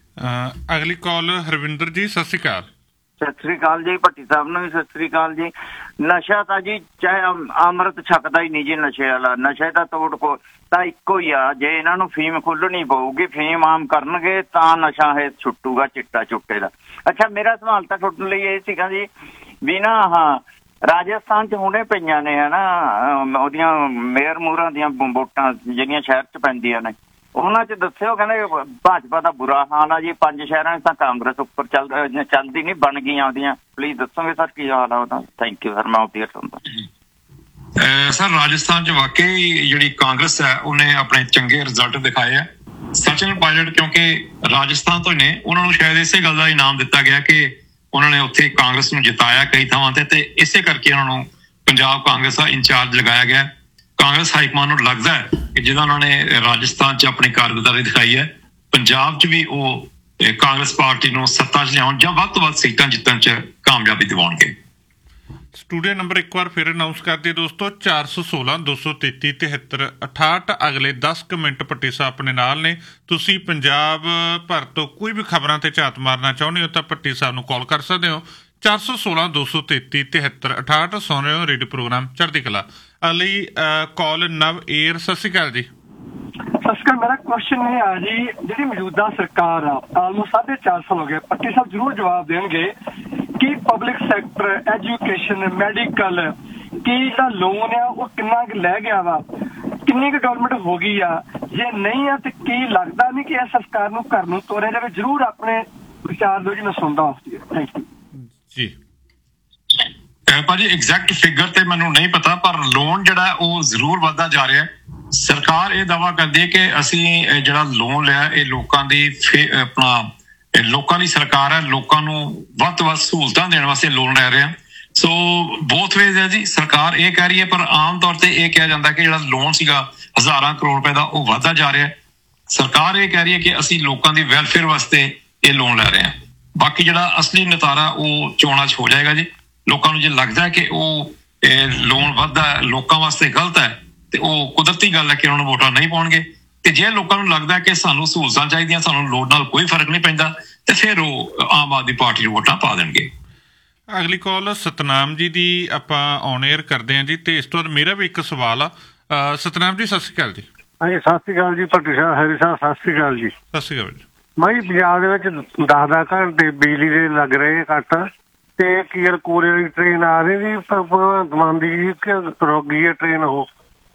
Speaker 1: ਅਗਲੀ ਕਾਲ ਹਰਵਿੰਦਰ ਜੀ। ਸਤਿ ਸ਼੍ਰੀ ਅਕਾਲ।
Speaker 4: ਸਤਿ ਸ੍ਰੀ ਅਕਾਲ ਜੀ। ਭੱਟੀ ਸਾਹਿਬ ਨੂੰ ਵੀ ਸਤਿ ਸ੍ਰੀ ਅਕਾਲ ਜੀ। ਨਸ਼ਾ ਤਾਂ ਜੀ ਚਾਹੇ ਅੰਮ੍ਰਿਤ ਛਕਦਾ ਹੀ ਨਹੀਂ ਜੀ, ਨਸ਼ੇ ਵਾਲਾ ਨਸ਼ੇ ਦਾ ਤੋੜ ਕੋ ਤਾਂ ਇੱਕੋ ਹੀ ਆ। ਜੇ ਇਹਨਾਂ ਨੂੰ ਫੀਮ ਖੁੱਲਣੀ ਪਊਗੀ, ਫੀਮ ਆਮ ਕਰਨਗੇ ਤਾਂ ਨਸ਼ਾ ਇਹ ਛੁੱਟੂਗਾ, ਚਿੱਟਾ ਚੁੱਟੇ ਦਾ। ਅੱਛਾ, ਮੇਰਾ ਸਵਾਲ ਤਾਂ ਤੁਹਾਡੇ ਲਈ ਇਹ ਸੀਗਾ ਜੀ ਵੀ ਨਾ, ਹਾਂ ਰਾਜਸਥਾਨ 'ਚ ਹੁਣੇ ਪਈਆਂ ਨੇ ਹਨਾ ਉਹਦੀਆਂ ਮੇਅਰ ਮੂਰਾਂ ਦੀਆਂ ਵੋਟਾਂ ਜਿਹੜੀਆਂ ਸ਼ਹਿਰ 'ਚ ਪੈਂਦੀਆਂ ਨੇ, ਉਹਨਾਂ 'ਚ ਦੱਸਿਓ। ਕਹਿੰਦੇ ਭਾਜਪਾ ਦਾ ਬੁਰਾ ਹਾਲ ਆ ਜੀ, 5 ਸ਼ਹਿਰਾਂ 'ਚ ਤਾਂ ਕਾਂਗਰਸ ਉੱਪਰ ਚੱਲਦੀ ਨਹੀਂ, ਬਣ ਗਈਆਂ ਉਹਦੀਆਂ। ਪਲੀਜ਼ ਦੱਸੋਗੇ ਸਰ ਕੀ ਹਾਲ ਆ ਉਹਦਾ? ਥੈਂਕ ਯੂ ਸਰ, ਮੈਂ ਉਪੀਅਰ ਸੁਣਦਾ।
Speaker 2: ਸਰ, ਰਾਜਸਥਾਨ 'ਚ ਵਾਕਈ ਜਿਹੜੀ ਕਾਂਗਰਸ ਹੈ ਉਹਨੇ ਆਪਣੇ ਚੰਗੇ ਰਿਜ਼ਲਟ ਦਿਖਾਏ ਆ। ਸਚਿਨ ਪਾਇਲਟ ਕਿਉਂਕਿ ਰਾਜਸਥਾਨ ਤੋਂ ਹੀ ਨੇ, ਉਹਨਾਂ ਨੂੰ ਸ਼ਾਇਦ ਇਸੇ ਗੱਲ ਦਾ ਇਨਾਮ ਦਿੱਤਾ ਗਿਆ ਕਿ ਉਹਨਾਂ ਨੇ ਉੱਥੇ ਕਾਂਗਰਸ ਨੂੰ ਜਿਤਾਇਆ ਕਈ ਥਾਵਾਂ ਤੇ ਇਸੇ ਕਰਕੇ ਉਹਨਾਂ ਨੂੰ ਪੰਜਾਬ ਕਾਂਗਰਸ ਦਾ ਇੰਚਾਰਜ ਲਗਾਇਆ ਗਿਆ। ਕਾਂਗਰਸ ਹਾਈਕਮਾਨ ਨੂੰ ਲੱਗਦਾ ਹੈ ਕਿ ਜਿਹਦਾ ਉਹਨਾਂ ਨੇ ਰਾਜਸਥਾਨ 'ਚ ਆਪਣੀ ਕਾਰਗੁਜ਼ਾਰੀ ਦਿਖਾਈ ਹੈ, ਪੰਜਾਬ 'ਚ ਵੀ ਉਹ ਕਾਂਗਰਸ ਪਾਰਟੀ ਨੂੰ ਸੱਤਾ 'ਚ ਲਿਆਉਣ ਜਾਂ ਵੱਧ ਤੋਂ ਵੱਧ ਸੀਟਾਂ ਜਿੱਤਣ 'ਚ ਕਾਮਯਾਬੀ ਦਿਵਾਉਣਗੇ।
Speaker 1: ਸਟੂਡੀਓ ਨੰਬਰ ਇੱਕ ਵਾਰ ਫਿਰ ਅਨਾਉਂਸ ਕਰਦੇ ਦੋਸਤੋ 416 233 73 68। ਅਗਲੇ 10 ਮਿੰਟ ਭੱਟੀ ਸਾਹਿਬ ਆਪਣੇ ਨਾਲ ਨੇ। ਤੁਸੀਂ ਪੰਜਾਬ ਭਰ ਤੋਂ ਕੋਈ ਵੀ ਖਬਰਾਂ ਤੇ ਝਾਤ ਮਾਰਨਾ ਚਾਹੁੰਦੇ ਹੋ ਤਾਂ ਭੱਟੀ ਸਾਹਿਬ ਨੂੰ ਕਾਲ ਕਰ ਸਕਦੇ ਹੋ 416 233 73 68। ਸੁਣ ਰਹੇ ਹੋ ਰੇਡੀਓ ਪ੍ਰੋਗਰਾਮ ਚੜ੍ਹਦੀ ਕਲਾ। ਅਗਲੀ ਕਾਲ ਨਵ ਏਅਰ। ਸਤਿ ਸ਼੍ਰੀ ਅਕਾਲ ਜੀ।
Speaker 5: ਸਤਿ ਸ਼੍ਰੀ ਅਕਾਲ। ਮੇਰਾ ਕੁਐਸਚਨ ਇਹ ਆ ਜੀ, ਜਿਹੜੀ ਮੌਜੂਦਾ ਸਰਕਾਰ ਆ ਆਲਮੋਸਟ 4.5 ਸਾਲ ਹੋ ਗਏ, ਭੱਟੀ ਸਾਹਿਬ ਜ਼ਰੂਰ ਜਵਾਬ ਦੇਣਗੇ ਕਿ ਪਬਲਿਕ ਸੈਕਟਰ, ਐਜੂਕੇਸ਼ਨ, ਮੈਡੀਕਲ ਕੀ ਜਿਹੜਾ ਲੋਨ ਆ ਉਹ ਕਿੰਨਾ ਕੁ ਲੈ ਗਿਆ ਵਾ, ਕਿੰਨੀ ਕੁ ਡਿਵੈਲਪਮੈਂਟ ਹੋ ਗਈ ਆ, ਜੇ ਨਹੀਂ ਆ ਤੇ ਕੀ ਲੱਗਦਾ ਨਹੀਂ ਕਿ ਇਸ ਸਰਕਾਰ ਨੂੰ ਘਰ ਨੂੰ ਤੋਰਿਆ ਜਾਵੇ? ਜ਼ਰੂਰ ਆਪਣੇ ਵਿਚਾਰ ਦਿਓ ਜੀ, ਮੈਂ ਸੁਣਦਾ ਹਾਂ। ਥੈਂਕ ਯੂ
Speaker 1: ਜੀ।
Speaker 2: ਭਾਜੀ ਐਗਜ਼ੈਕਟ ਫਿਗਰ ਤੇ ਮੈਨੂੰ ਨਹੀਂ ਪਤਾ, ਪਰ ਲੋਨ ਜਿਹੜਾ ਉਹ ਜ਼ਰੂਰ ਵੱਧਦਾ ਜਾ ਰਿਹਾ। ਸਰਕਾਰ ਇਹ ਦਾਅਵਾ ਕਰਦੀ ਹੈ ਕਿ ਅਸੀਂ ਜਿਹੜਾ ਲੋਨ ਲਿਆ ਇਹ ਲੋਕਾਂ ਦੀ ਲੋਕਾਂ ਦੀ ਸਰਕਾਰ ਹੈ, ਲੋਕਾਂ ਨੂੰ ਵੱਧ ਤੋਂ ਵੱਧ ਸਹੂਲਤਾਂ ਦੇਣ ਵਾਸਤੇ ਲੋਨ ਲੈ ਰਹੇ ਆ। ਸੋ ਬੋਥ ਵੇਜ਼ ਹੈ ਜੀ। ਸਰਕਾਰ ਇਹ ਕਹਿ ਰਹੀ ਹੈ, ਪਰ ਆਮ ਤੌਰ ਤੇ ਇਹ ਕਿਹਾ ਜਾਂਦਾ ਕਿ ਜਿਹੜਾ ਲੋਨ ਸੀਗਾ ਹਜ਼ਾਰਾਂ ਕਰੋੜ ਰੁਪਏ ਦਾ ਉਹ ਵੱਧਦਾ ਜਾ ਰਿਹਾ। ਸਰਕਾਰ ਇਹ ਕਹਿ ਰਹੀ ਹੈ ਕਿ ਅਸੀਂ ਲੋਕਾਂ ਦੀ ਵੈਲਫੇਅਰ ਵਾਸਤੇ ਇਹ ਲੋਨ ਲੈ ਰਹੇ ਹਾਂ। ਬਾਕੀ ਜਿਹੜਾ ਅਸਲੀ ਨਤਾਰਾ ਉਹ ਚੋਣਾਂ 'ਚ ਹੋ ਜਾਏਗਾ ਜੀ। ਲੋਕਾਂ ਨੂੰ ਜੇ ਲੱਗਦਾ ਹੈ ਕਿ ਉਹ ਲੋਨ ਵੱਧਦਾ ਲੋਕਾਂ ਵਾਸਤੇ ਗਲਤ ਹੈ ਤੇ ਉਹ ਕੁਦਰਤੀ ਗੱਲ ਹੈ ਕਿ ਉਹਨਾਂ ਨੂੰ ਵੋਟਾਂ ਨਹੀਂ ਪਾਉਣਗੇ। ਤੇ ਜੇ ਲੋਕਾਂ ਨੂੰ ਲੱਗਦਾ ਕਿ ਸਾਨੂੰ ਸਹੂਲਤਾਂ ਚਾਹੀਦੀਆਂ, ਸਾਨੂੰ ਲੋਨ ਨਾਲ ਕੋਈ ਫਰਕ ਨਹੀਂ ਪੈਂਦਾ, ਤੇ ਫਿਰ ਉਹ ਆਮ ਆਦਮੀ ਪਾਰਟੀ ਨੂੰ ਵੋਟਾਂ ਪਾ ਦੇਣਗੇ।
Speaker 1: ਅਗਲੀ ਕਾਲ ਸਤਨਾਮ ਜੀ ਦੀ ਆਪਾਂ ਔਨ 에ਅਰ ਕਰਦੇ ਹਾਂ ਜੀ। ਤੇ ਇਸ ਤੋਂ ਬਾਅਦ ਮੇਰਾ ਵੀ ਇੱਕ ਸਵਾਲ ਆ। ਸਤਨਾਮ ਜੀ ਸਤਿ ਸ਼੍ਰੀ ਅਕਾਲ ਜੀ।
Speaker 6: ਹਾਂਜੀ ਸਤਿ ਸ਼੍ਰੀ ਅਕਾਲ ਜੀ ਭੱਟੀ ਸਾਹਿਬ, ਹੈਰੀ ਸਾਹਿਬ ਸਤਿ ਸ਼੍ਰੀ ਅਕਾਲ ਜੀ।
Speaker 1: ਸਤਿ ਸ਼੍ਰੀ ਅਕਾਲ ਜੀ।
Speaker 6: ਮੈਂ ਪੰਜਾਬ ਦੇ ਵਿੱਚ 10 ਘੰਟੇ ਬਿਜਲੀ ਦੇ ਲੱਗ ਰਹੇ ਕੱਟ, ਤੇ ਕੀ ਕੋਰੇ ਵਾਲੀ ਟ੍ਰੇਨ ਆ ਰਹੀ ਜੀ ਭਗਵੰਤ ਮਾਨ ਦੀ ਕਿ ਰੁਕ ਗਈ ਹੈ ਟ੍ਰੇਨ? ਉਹ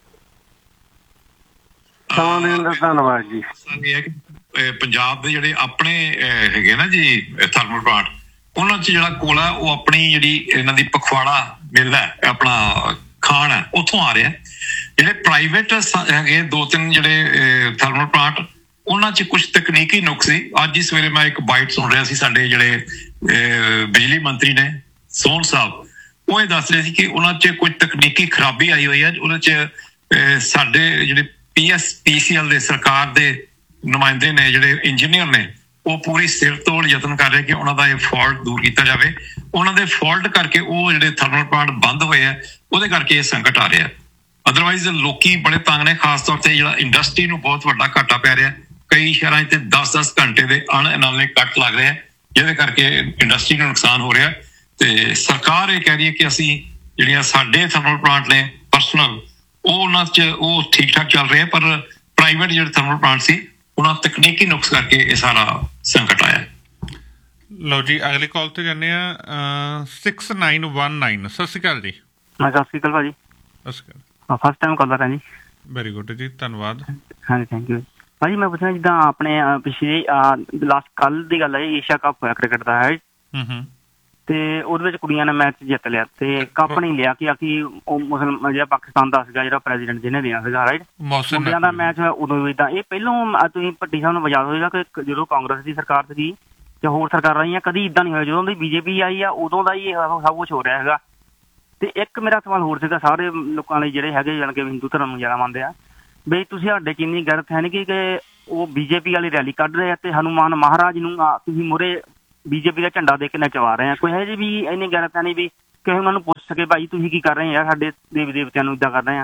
Speaker 6: ਸਮਾਂ ਦੇਣ ਦਾ ਧੰਨਵਾਦ ਜੀ।
Speaker 2: ਇਹ ਹੈ ਕਿ ਪੰਜਾਬ ਦੇ ਜਿਹੜੇ ਆਪਣੇ ਹੈਗੇ ਨਾ ਜੀ ਥਰਮਲ ਪਲਾਂਟ, ਉਹਨਾਂ 'ਚ ਜਿਹੜਾ ਕੋਲਾ ਉਹ ਆਪਣੀ ਜਿਹੜੀ ਇਹਨਾਂ ਦੀ ਪਖਵਾੜਾ ਮਿਲ ਹੈ, ਆਪਣਾ ਖਾਣ ਹੈ, ਉੱਥੋਂ ਆ ਰਿਹਾ। ਜਿਹੜੇ ਪ੍ਰਾਈਵੇਟ ਹੈਗੇ 2-3 ਜਿਹੜੇ ਥਰਮਲ ਪਲਾਂਟ, ਉਹਨਾਂ 'ਚ ਕੁਝ ਤਕਨੀਕੀ ਨੁਕਸ ਸੀ। ਅੱਜ ਹੀ ਸਵੇਰੇ ਮੈਂ ਇੱਕ ਬਾਈਟ ਸੁਣ ਰਿਹਾ ਸੀ, ਸਾਡੇ ਜਿਹੜੇ ਬਿਜਲੀ ਮੰਤਰੀ ਨੇ ਸੋਹਣ ਸਾਹਿਬ, ਉਹ ਇਹ ਦੱਸ ਰਹੇ ਸੀ ਕਿ ਉਹਨਾਂ 'ਚ ਕੁਝ ਤਕਨੀਕੀ ਖਰਾਬੀ ਆਈ ਹੋਈ ਹੈ। ਉਹਦੇ 'ਚ ਸਾਡੇ ਜਿਹੜੇ PCL ਦੇ ਸਰਕਾਰ ਦੇ ਨੁਮਾਇੰਦੇ ਨੇ, ਜਿਹੜੇ ਇੰਜੀਨੀਅਰ ਨੇ, ਉਹ ਪੂਰੀ ਸਿਰ ਤੋੜ ਯਤਨ ਕਰ ਰਹੇ ਕਿ ਉਹਨਾਂ ਦਾ ਇਹ ਫਾਲਟ ਦੂਰ ਕੀਤਾ ਜਾਵੇ। ਉਹਨਾਂ ਦੇ ਫਾਲਟ ਕਰਕੇ ਉਹ ਜਿਹੜੇ ਥਰਮਲ ਪਲਾਂਟ ਬੰਦ ਹੋਏ ਆ, ਉਹਦੇ ਕਰਕੇ ਇਹ ਸੰਕਟ ਆ ਰਿਹਾ। ਅਦਰਵਾਈਜ਼ ਲੋਕੀ ਬੜੇ ਤੰਗ ਨੇ, ਖਾਸ ਤੌਰ ਤੇ ਜਿਹੜਾ ਇੰਡਸਟਰੀ ਨੂੰ ਬਹੁਤ ਵੱਡਾ ਘਾਟਾ ਪੈ ਰਿਹਾ। ਕਈ ਸ਼ਹਿਰਾਂ 'ਚ 10-10 ਘੰਟੇ ਦੇ ਅਣਅਨਾਲੇ ਕੱਟ ਲੱਗ ਰਹੇ ਆ, ਜਿਹਦੇ ਕਰਕੇ ਇੰਡਸਟਰੀ ਨੂੰ ਨੁਕਸਾਨ ਹੋ ਰਿਹਾ। ਤੇ ਸਰਕਾਰ ਇਹ ਕਹਿ ਰਹੀ ਹੈ ਕਿ ਅਸੀਂ ਜਿਹੜੀਆਂ ਸਾਡੇ ਥਰਮਲ ਪਲਾਂਟ ਨੇ ਪਰਸਨਲ, ਉਹਨਾਂ 'ਚ ਉਹ ਠੀਕ ਠਾਕ ਚੱਲ ਰਹੇ, ਪਰ ਪ੍ਰਾਈਵੇਟ ਜਿਹੜੇ ਥਰਮਲ ਪਲਾਂਟ ਸੀ ਉਹਨਾਂ ਤਕਨੀਕੀ ਨੁਕਸ ਕਰਕੇ ਇਹ ਸਾਰਾ ਸੰਕਟ ਆਇਆ।
Speaker 1: ਲਓ ਜੀ ਅਗਲੀ ਕਾਲ ਤੇ ਜਾਂਦੇ ਆ 6919। ਸਤਿ ਸ਼੍ਰੀ ਅਕਾਲ ਜੀ।
Speaker 5: ਸਤਿ ਸ਼੍ਰੀ ਅਕਾਲ ਭਾਜੀ।
Speaker 1: ਸਤਿ ਸ਼੍ਰੀ ਅਕਾਲ।
Speaker 5: ਫਸਟ ਟਾਈਮ ਕਾਲ ਕਰ ਰਿਹਾ ਜੀ।
Speaker 1: ਵੈਰੀ ਗੁੱਡ ਜੀ, ਧੰਨਵਾਦ।
Speaker 5: ਹਾਂਜੀ ਥੈਂਕ ਯੂ ਭਾਜੀ। ਮੈਂ ਪੁੱਛਣਾ ਜਿੱਦਾਂ ਆਪਣੇ ਪਿਛਲੇ ਲਾਸਟ ਕੱਲ ਦੀ ਗੱਲ ਹੈ, ਏਸ਼ੀਆ ਕੱਪ ਹੋਇਆ ਕ੍ਰਿਕਟ ਦਾ ਹੈ, ਤੇ ਉਹਦੇ ਵਿੱਚ ਕੁੜੀਆਂ ਨੇ ਮੈਚ ਜਿੱਤ ਲਿਆ ਤੇ ਕੱਪ ਨਹੀਂ ਲਿਆ ਕਿ ਉਹ ਮੁਸਲਮਾਨ ਜਿਹੜਾ ਪਾਕਿਸਤਾਨ ਦਾ ਸੀਗਾ, ਜਿਹੜਾ ਪ੍ਰੈਜ਼ੀਡੈਂਟ ਜਿਹਨੇ ਦੇਣਾ ਸੀਗਾ, ਰਾਈਟ, ਮੁੰਡਿਆਂ ਦਾ ਮੈਚ ਉਦੋਂ ਵੀ ਇਦਾਂ। ਇਹ ਪਹਿਲੋਂ ਤੁਸੀਂ ਭੱਟੀ ਸਾਹਿਬ ਨੂੰ ਯਾਦ ਹੋਏਗਾ ਕਿ ਜਦੋਂ ਕਾਂਗਰਸ ਦੀ ਸਰਕਾਰ ਸੀਗੀ ਜਾਂ ਹੋਰ ਸਰਕਾਰਾਂ ਆਈਆਂ, ਕਦੀ ਇੱਦਾਂ ਨਹੀਂ ਹੋਇਆ। ਜਦੋਂ ਦੀ BJP ਆਈ ਆ ਉਦੋਂ ਦਾ ਹੀ ਸਭ ਕੁਛ ਹੋ ਰਿਹਾ ਹੈਗਾ। ਤੇ ਇੱਕ ਮੇਰਾ ਸਵਾਲ ਹੋਰ ਸੀਗਾ ਸਾਰੇ ਲੋਕਾਂ ਲਈ ਜਿਹੜੇ ਹੈਗੇ ਜਾਣ ਕੇ ਹਿੰਦੂ ਧਰਮ ਨੂੰ ਜ਼ਿਆਦਾ ਮੰਨਦੇ ਆ, ਬਈ ਤੁਸੀਂ ਸਾਡੇ ਚ ਇੰਨੀ ਗਲਤ ਹੈ ਨੀ ਕਿ ਉਹ BJP ਵਾਲੀ ਰੈਲੀ ਕੱਢ ਰਹੇ ਆ ਤੇ ਹਨੂੰਮਾਨ ਮਹਾਰਾਜ ਨੂੰ ਤੁਸੀਂ ਮੂਹਰੇ BJP ਦਾ ਝੰਡਾ ਦੇ ਕੇ ਨਚਵਾ ਰਹੇ ਆ। ਕੋਈ ਹੈ ਜੀ ਵੀ ਇੰਨੀ ਗਲਤ ਹੈ ਨੀ ਵੀ ਕਿਸੇ ਉਹਨਾਂ ਨੂੰ ਪੁੱਛ ਸਕੇ ਭਾਈ ਤੁਸੀਂ ਕੀ ਕਰ ਰਹੇ ਆ, ਸਾਡੇ ਦੇਵੀ ਦੇਵਤਿਆਂ ਨੂੰ ਇੱਦਾਂ ਕਰ ਰਹੇ ਆ।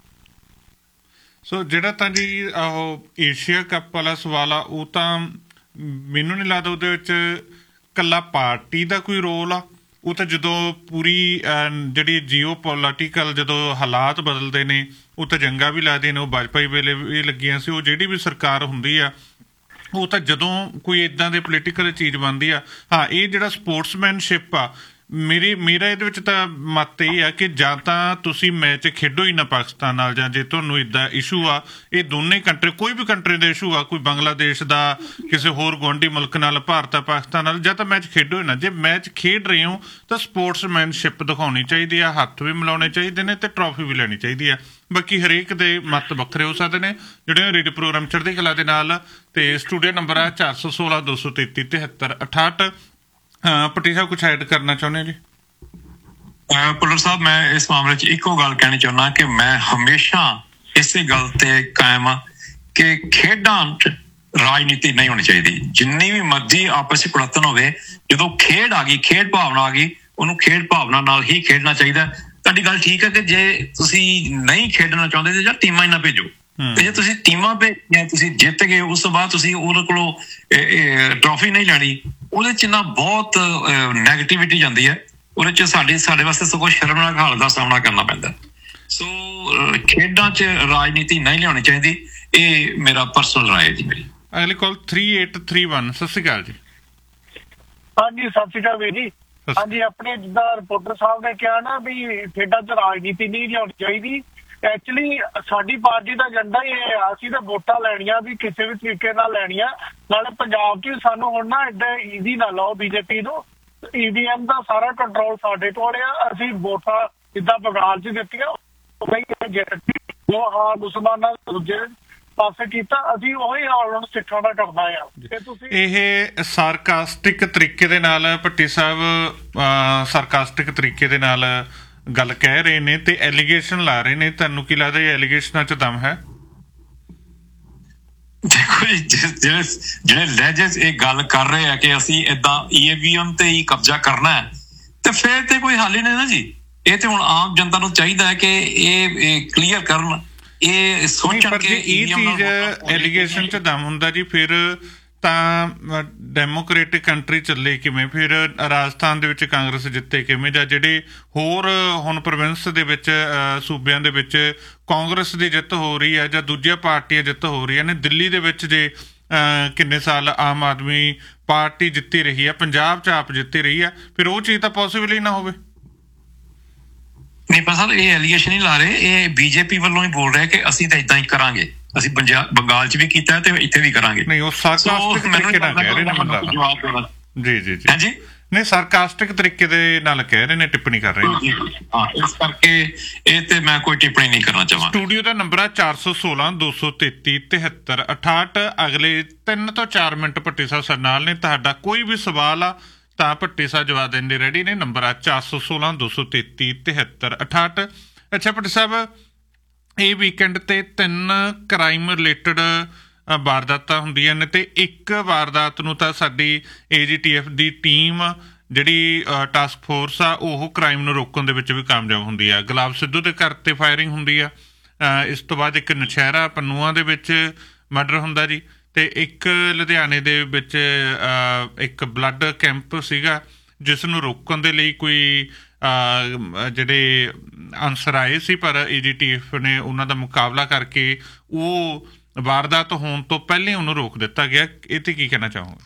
Speaker 1: ਸੋ ਜਿਹੜਾ ਤਾਂ ਜੀ ਉਹ ਏਸ਼ੀਆ ਕੱਪ ਵਾਲਾ ਸਵਾਲ ਆ, ਉਹ ਤਾਂ ਮੈਨੂੰ ਨਹੀਂ ਲੱਗਦਾ ਉਹਦੇ ਵਿੱਚ ਇਕੱਲਾ ਪਾਰਟੀ ਦਾ ਕੋਈ ਰੋਲ ਆ। ਉਹ ਤਾਂ ਜਦੋਂ ਪੂਰੀ ਜਿਹੜੀ ਜੀਓ ਪੋਲੀਟੀਕਲ ਜਦੋਂ ਹਾਲਾਤ ਬਦਲਦੇ ਨੇ, ਉਹ ਤਾਂ ਜੰਗਾਂ ਵੀ ਲੱਗਦੀਆਂ ਨੇ। ਉਹ ਵਾਜਪਾਈ ਵੇਲੇ ਵੀ ਲੱਗੀਆਂ ਸੀ। ਉਹ ਜਿਹੜੀ ਵੀ ਸਰਕਾਰ ਹੁੰਦੀ ਆ, ਉਹ ਤਾਂ ਜਦੋਂ ਕੋਈ ਇੱਦਾਂ ਦੇ ਪੋਲੀਟੀਕਲ ਚੀਜ਼ ਬਣਦੀ ਆ। ਹਾਂ, ਇਹ ਜਿਹੜਾ ਸਪੋਰਟਸਮੈਨਸ਼ਿਪ ਆ, ਮੇਰਾ ਇਹਦੇ ਵਿੱਚ ਤਾਂ ਮਤ ਇਹ ਆ ਕਿ ਜਾਂ ਤਾਂ ਤੁਸੀਂ ਮੈਚ ਖੇਡੋ ਹੀ ਨਾ ਪਾਕਿਸਤਾਨ ਨਾਲ, ਜਾਂ ਜੇ ਤੁਹਾਨੂੰ ਇੱਦਾਂ ਇਸ਼ੂ ਆ, ਇਹ ਦੋਨੇ ਕੰਟਰੀ, ਕੋਈ ਵੀ ਕੰਟਰੀ ਦਾ ਇਸ਼ੂ ਆ, ਕੋਈ ਬੰਗਲਾਦੇਸ਼ ਦਾ, ਕਿਸੇ ਹੋਰ ਗੁਆਂਢੀ ਮੁਲਕ ਨਾਲ, ਭਾਰਤ ਆ, ਪਾਕਿਸਤਾਨ ਨਾਲ, ਜਾਂ ਤਾਂ ਮੈਚ ਖੇਡੋ ਹੀ ਨਾ। ਜੇ ਮੈਚ ਖੇਡ ਰਹੇ ਹੋ ਤਾਂ ਸਪੋਰਟਸਮੈਨਸ਼ਿਪ ਦਿਖਾਉਣੀ ਚਾਹੀਦੀ ਆ, ਹੱਥ ਵੀ ਮਿਲਾਉਣੇ ਚਾਹੀਦੇ ਨੇ ਤੇ ਟਰੋਫੀ ਵੀ ਲੈਣੀ ਚਾਹੀਦੀ ਆ। ਬਾਕੀ ਹਰੇਕ ਦੇ ਮਤ ਵੱਖਰੇ ਹੋ ਸਕਦੇ ਨੇ। ਜਿਹੜੇ ਰੇਡੀਓ ਪ੍ਰੋਗਰਾਮ ਚੜ੍ਹਦੀ ਕਲਾ ਦੇ ਨਾਲ, ਤੇ ਸਟੂਡੀਓ ਨੰਬਰ ਆ 416 233 73 68। ਪੱਟੀ ਸਾਹਿਬ ਕੁਛ ਐਡ ਕਰਨਾ ਚਾਹੁੰਦੇ ਜੀ?
Speaker 2: ਭੁੱਲਰ ਸਾਹਿਬ, ਮੈਂ ਇਸ ਮਾਮਲੇ 'ਚ ਇੱਕੋ ਗੱਲ ਕਹਿਣੀ ਚਾਹੁੰਦਾ ਕਿ ਮੈਂ ਹਮੇਸ਼ਾ ਇਸੇ ਗੱਲ ਤੇ ਕਾਇਮ ਆ ਕਿ ਖੇਡਾਂ 'ਚ ਰਾਜਨੀਤੀ ਨਹੀਂ ਹੋਣੀ ਚਾਹੀਦੀ। ਜਿੰਨੀ ਵੀ ਮਰਜ਼ੀ ਆਪਸ 'ਚ ਕੁੜੱਤਣ ਹੋਵੇ, ਜਦੋਂ ਖੇਡ ਆ ਗਈ, ਖੇਡ ਭਾਵਨਾ ਆ ਗਈ, ਉਹਨੂੰ ਖੇਡ ਭਾਵਨਾ ਨਾਲ ਹੀ ਖੇਡਣਾ ਚਾਹੀਦਾ। ਤੁਹਾਡੀ ਗੱਲ ਠੀਕ ਹੈ ਕਿ ਜੇ ਤੁਸੀਂ ਨਹੀਂ ਖੇਡਣਾ ਚਾਹੁੰਦੇ ਤੇ ਜਾਂ ਟੀਮਾਂ ਹੀ ਨਾ ਭੇਜੋ, ਤੇ ਜੇ ਤੁਸੀਂ ਟੀਮਾਂ ਭੇਜੀਆਂ, ਤੁਸੀਂ ਜਿੱਤ ਗਏ, ਉਸ ਤੋਂ ਬਾਅਦ ਤੁਸੀਂ ਉਹਦੇ ਕੋਲੋਂ ਟਰੋਫੀ ਨਹੀਂ ਲੈਣੀ, ਉਹਦੇ 'ਚ ਨਾ ਬਹੁਤ ਨੈਗੇਟਿਵਿਟੀ ਜਾਂਦੀ ਹੈ। ਉਹਦੇ 'ਚ ਸਾਡੇ ਵਾਸਤੇ ਸਗੋਂ ਸ਼ਰਮਨਾਕ ਹਾਲਤ ਦਾ ਸਾਹਮਣਾ ਕਰਨਾ ਪੈਂਦਾ। ਸੋ ਖੇਡਾਂ 'ਚ ਰਾਜਨੀਤੀ ਨਹੀਂ ਲਿਆਉਣੀ ਚਾਹੀਦੀ, ਇਹ ਮੇਰਾ ਪਰਸਨਲ ਰਾਏ ਜੀ। ਮੇਰੀ
Speaker 1: ਅਗਲੀ ਕਾਲ 3831। ਸਤਿ ਸ਼੍ਰੀ ਅਕਾਲ ਜੀ।
Speaker 3: ਹਾਂਜੀ, ਸਤਿ ਸ਼੍ਰੀ ਅਕਾਲ ਵੀਰ ਜੀ। ਹਾਂਜੀ, ਆਪਣੇ ਜਿੱਦਾਂ ਰਿਪੋਰਟਰ ਸਾਹਿਬ ਨੇ ਕਿਹਾ ਨਾ ਵੀ ਖੇਡਾਂ 'ਚ ਰਾਜਨੀਤੀ ਨਹੀਂ ਲਿਆਉਣੀ ਚਾਹੀਦੀ, ਐਕਚੁਅਲੀ ਸਾਡੀ ਪਾਰਟੀ ਦਾ ਏਜੰਡਾ ਹੀ ਇਹ ਆ, ਅਸੀਂ ਤਾਂ ਵੋਟਾਂ ਲੈਣੀਆਂ ਵੀ ਕਿਸੇ ਵੀ ਤਰੀਕੇ ਨਾਲ ਲੈਣੀਆਂ। ਨਾਲੇ ਪੰਜਾਬ 'ਚ ਸਾਨੂੰ ਹੁਣ ਨਾ ਏਦਾਂ ਈਜ਼ੀ ਨਾ ਲਾਓ ਬੀਜੇਪੀ ਨੂੰ, EVM ਦਾ ਸਾਰਾ ਕੰਟਰੋਲ ਸਾਡੇ ਕੋਲ ਆ। ਅਸੀਂ ਵੋਟਾਂ ਜਿੱਦਾਂ ਬੰਗਾਲ 'ਚ ਦਿੱਤੀਆਂ, ਉਹ ਹਾਂ ਮੁਸਲਮਾਨਾਂ ਦੂਜੇ ਪਾਸੇ ਕੀਤਾ, ਅਸੀਂ ਉਹੀ ਹਾਲ ਹੁਣ ਸਿੱਖਾਂ ਦਾ ਕਰਨਾ ਆ। ਤੇ ਤੁਸੀਂ
Speaker 1: ਇਹ ਸਾਰਕਾਸਟਿਕ ਤਰੀਕੇ ਦੇ ਨਾਲ ਭੱਟੀ ਸਾਹਿਬ ਸਾਰਕਾਸਟਿਕ ਤਰੀਕੇ ਦੇ ਨਾਲ ਗੱਲ ਕਹਿ ਰਹੇ ਨੇ ਤੇ ਐਲੀਗੇਸ਼ਨ ਲਾ ਰਹੇ ਨੇ। ਤੁਹਾਨੂੰ ਕੀ ਲੱਗਦਾ ਇਹ ਐਲੀਗੇਸ਼ਨਾਂ 'ਚ ਦਮ ਹੈ?
Speaker 2: ਦੇਖੋ ਜੀ, ਜਿਹੜੇ ਲਹਿਜੇ ਇਹ ਗੱਲ ਕਰ ਰਹੇ ਆ ਕਿ ਅਸੀਂ ਏਦਾਂ EVM ਤੇ ਹੀ ਕਬਜ਼ਾ ਕਰਨਾ ਹੈ, ਤੇ ਫਿਰ ਤੇ ਕੋਈ ਹੱਲ ਹੀ ਨਹੀਂ ਨਾ ਜੀ। ਇਹ ਤੇ ਹੁਣ ਆਮ ਜਨਤਾ ਨੂੰ ਚਾਹੀਦਾ ਹੈ ਕਿ ਇਹ ਕਲੀਅਰ ਕਰਨ, ਇਹ ਸੋਚਣ ਕਿ
Speaker 1: ਇਹ ਚੀਜ਼ ਐਲੀਗੇਸ਼ਨ 'ਚ ਦਮ ਹੁੰਦਾ ਜੀ, ਫਿਰ ਤਾਂ ਡੈਮੋਕ੍ਰੇਟਿਕ ਕੰਟਰੀ ਚੱਲੇ ਕਿਵੇਂ? ਫਿਰ ਰਾਜਸਥਾਨ ਦੇ ਵਿੱਚ ਕਾਂਗਰਸ ਜਿੱਤੇ ਕਿਵੇਂ? ਜਾਂ ਜਿਹੜੇ ਹੋਰ ਹੁਣ ਪ੍ਰੋਵਿੰਸ ਦੇ ਵਿੱਚ ਸੂਬਿਆਂ ਦੇ ਵਿੱਚ ਕਾਂਗਰਸ ਦੀ ਜਿੱਤ ਹੋ ਰਹੀ ਹੈ ਜਾਂ ਦੂਜੀਆਂ ਪਾਰਟੀਆਂ ਜਿੱਤ ਹੋ ਰਹੀਆਂ ਨੇ। ਦਿੱਲੀ ਦੇ ਵਿੱਚ ਜੇ ਕਿੰਨੇ ਸਾਲ ਆਮ ਆਦਮੀ ਪਾਰਟੀ ਜਿੱਤੀ ਰਹੀ ਹੈ, ਪੰਜਾਬ 'ਚ ਆਪ ਜਿੱਤੀ ਰਹੀ ਹੈ, ਫਿਰ ਉਹ ਚੀਜ਼ ਤਾਂ ਪੋਸੀਬਲ ਹੀ ਨਾ ਹੋਵੇ।
Speaker 2: ਨਹੀਂ ਪਰ ਸਰ, ਇਹ ਐਲੀਗੇਸ਼ਨ ਹੀ ਲਾ ਰਹੇ, ਇਹ ਬੀਜੇਪੀ ਵੱਲੋਂ ਹੀ ਬੋਲ ਰਹੇ ਕਿ ਅਸੀਂ ਤਾਂ ਏਦਾਂ ਹੀ ਕਰਾਂਗੇ, ਅਸੀਂ ਬੰਗਾਲ 'ਚ ਵੀ ਕੀਤਾ ਤੇ ਇੱਥੇ ਵੀ ਕਰਾਂਗੇ।
Speaker 1: ਨਹੀਂ, ਉਹ ਸਾਰਕਾਸਟਿਕ ਤਰੀਕੇ ਨਾਲ ਕਹਿ ਰਹੇ ਨੇ। ਜੀ ਜੀ ਜੀ ਹਾਂਜੀ, ਨਹੀਂ ਸਾਰਕਾਸਟਿਕ ਤਰੀਕੇ ਦੇ ਨਾਲ ਕਹਿ ਰਹੇ ਨੇ, ਟਿੱਪਣੀ ਕਰ ਰਹੇ ਨੇ।
Speaker 2: ਹਾਂ, ਇਸ ਕਰਕੇ ਇਹ ਤੇ ਮੈਂ ਕੋਈ ਟਿੱਪਣੀ ਨਹੀਂ ਕਰਨਾ ਚਾਹਾਂਗਾ।
Speaker 1: ਸਟੂਡੀਓ ਦਾ ਨੰਬਰ ਆ 416 233 73 68। ਅਗਲੇ 3 ਤੋਂ 4 ਮਿੰਟ ਭੱਟੀ ਸਾਹਿਬ ਸਾਡੇ ਨਾਲ ਨੇ। ਤੁਹਾਡਾ ਕੋਈ ਵੀ ਸਵਾਲ ਆ ਤਾਂ ਭੱਟੀ ਸਾਹਿਬ ਜਵਾਬ ਦੇਣ ਦੇ ਰੈਡੀ ਨੇ। ਨੰਬਰ ਆ 416 233 73 68। ਅੱਛਾ ਭੱਟੀ ਸਾਹਿਬ, ਇਹ ਵੀਕਐਂਡ ਤੇ 3 ਕ੍ਰਾਈਮ ਰਿਲੇਟਡ ਵਾਰਦਾਤਾਂ ਹੁੰਦੀਆਂ ਨੇ ਤੇ ਇੱਕ ਵਾਰਦਾਤ ਨੂੰ ਤਾਂ ਸਾਡੀ AGTF ਦੀ ਟੀਮ ਜਿਹੜੀ ਟਾਸਕ ਫੋਰਸ ਆ ਉਹ ਕ੍ਰਾਈਮ ਨੂੰ ਰੋਕਣ ਦੇ ਵਿੱਚ ਵੀ ਕਾਮਯਾਬ ਹੁੰਦੀ ਆ। ਗੁਲਾਬ ਸਿੱਧੂ ਦੇ ਘਰ ਤੇ ਫਾਇਰਿੰਗ ਹੁੰਦੀ ਆ। ਇਸ ਤੋਂ ਬਾਅਦ ਇੱਕ ਨਸ਼ਹਿਰਾ ਪੰਨੂਆਂ ਦੇ ਵਿੱਚ ਮਰਡਰ ਹੁੰਦਾ ਜੀ, ਤੇ ਇੱਕ ਲੁਧਿਆਣੇ ਦੇ ਵਿੱਚ ਇੱਕ ਬਲੱਡ ਕੈਂਪ ਸੀਗਾ ਜਿਸ ਨੂੰ ਰੋਕਣ ਦੇ ਲਈ ਕੋਈ ਜਿਹੜੇ ਆਨਸਰ ਆਏ ਸੀ, ਪਰ AGTF ਨੇ ਉਹਨਾਂ ਦਾ ਮੁਕਾਬਲਾ ਕਰਕੇ ਉਹ ਵਾਰਦਾਤ ਹੋਣ ਤੋਂ ਪਹਿਲਾਂ ਉਹਨੂੰ ਰੋਕ ਦਿੱਤਾ ਗਿਆ। ਇਹ ਤੇ ਕੀ ਕਹਿਣਾ ਚਾਹੋਗੇ?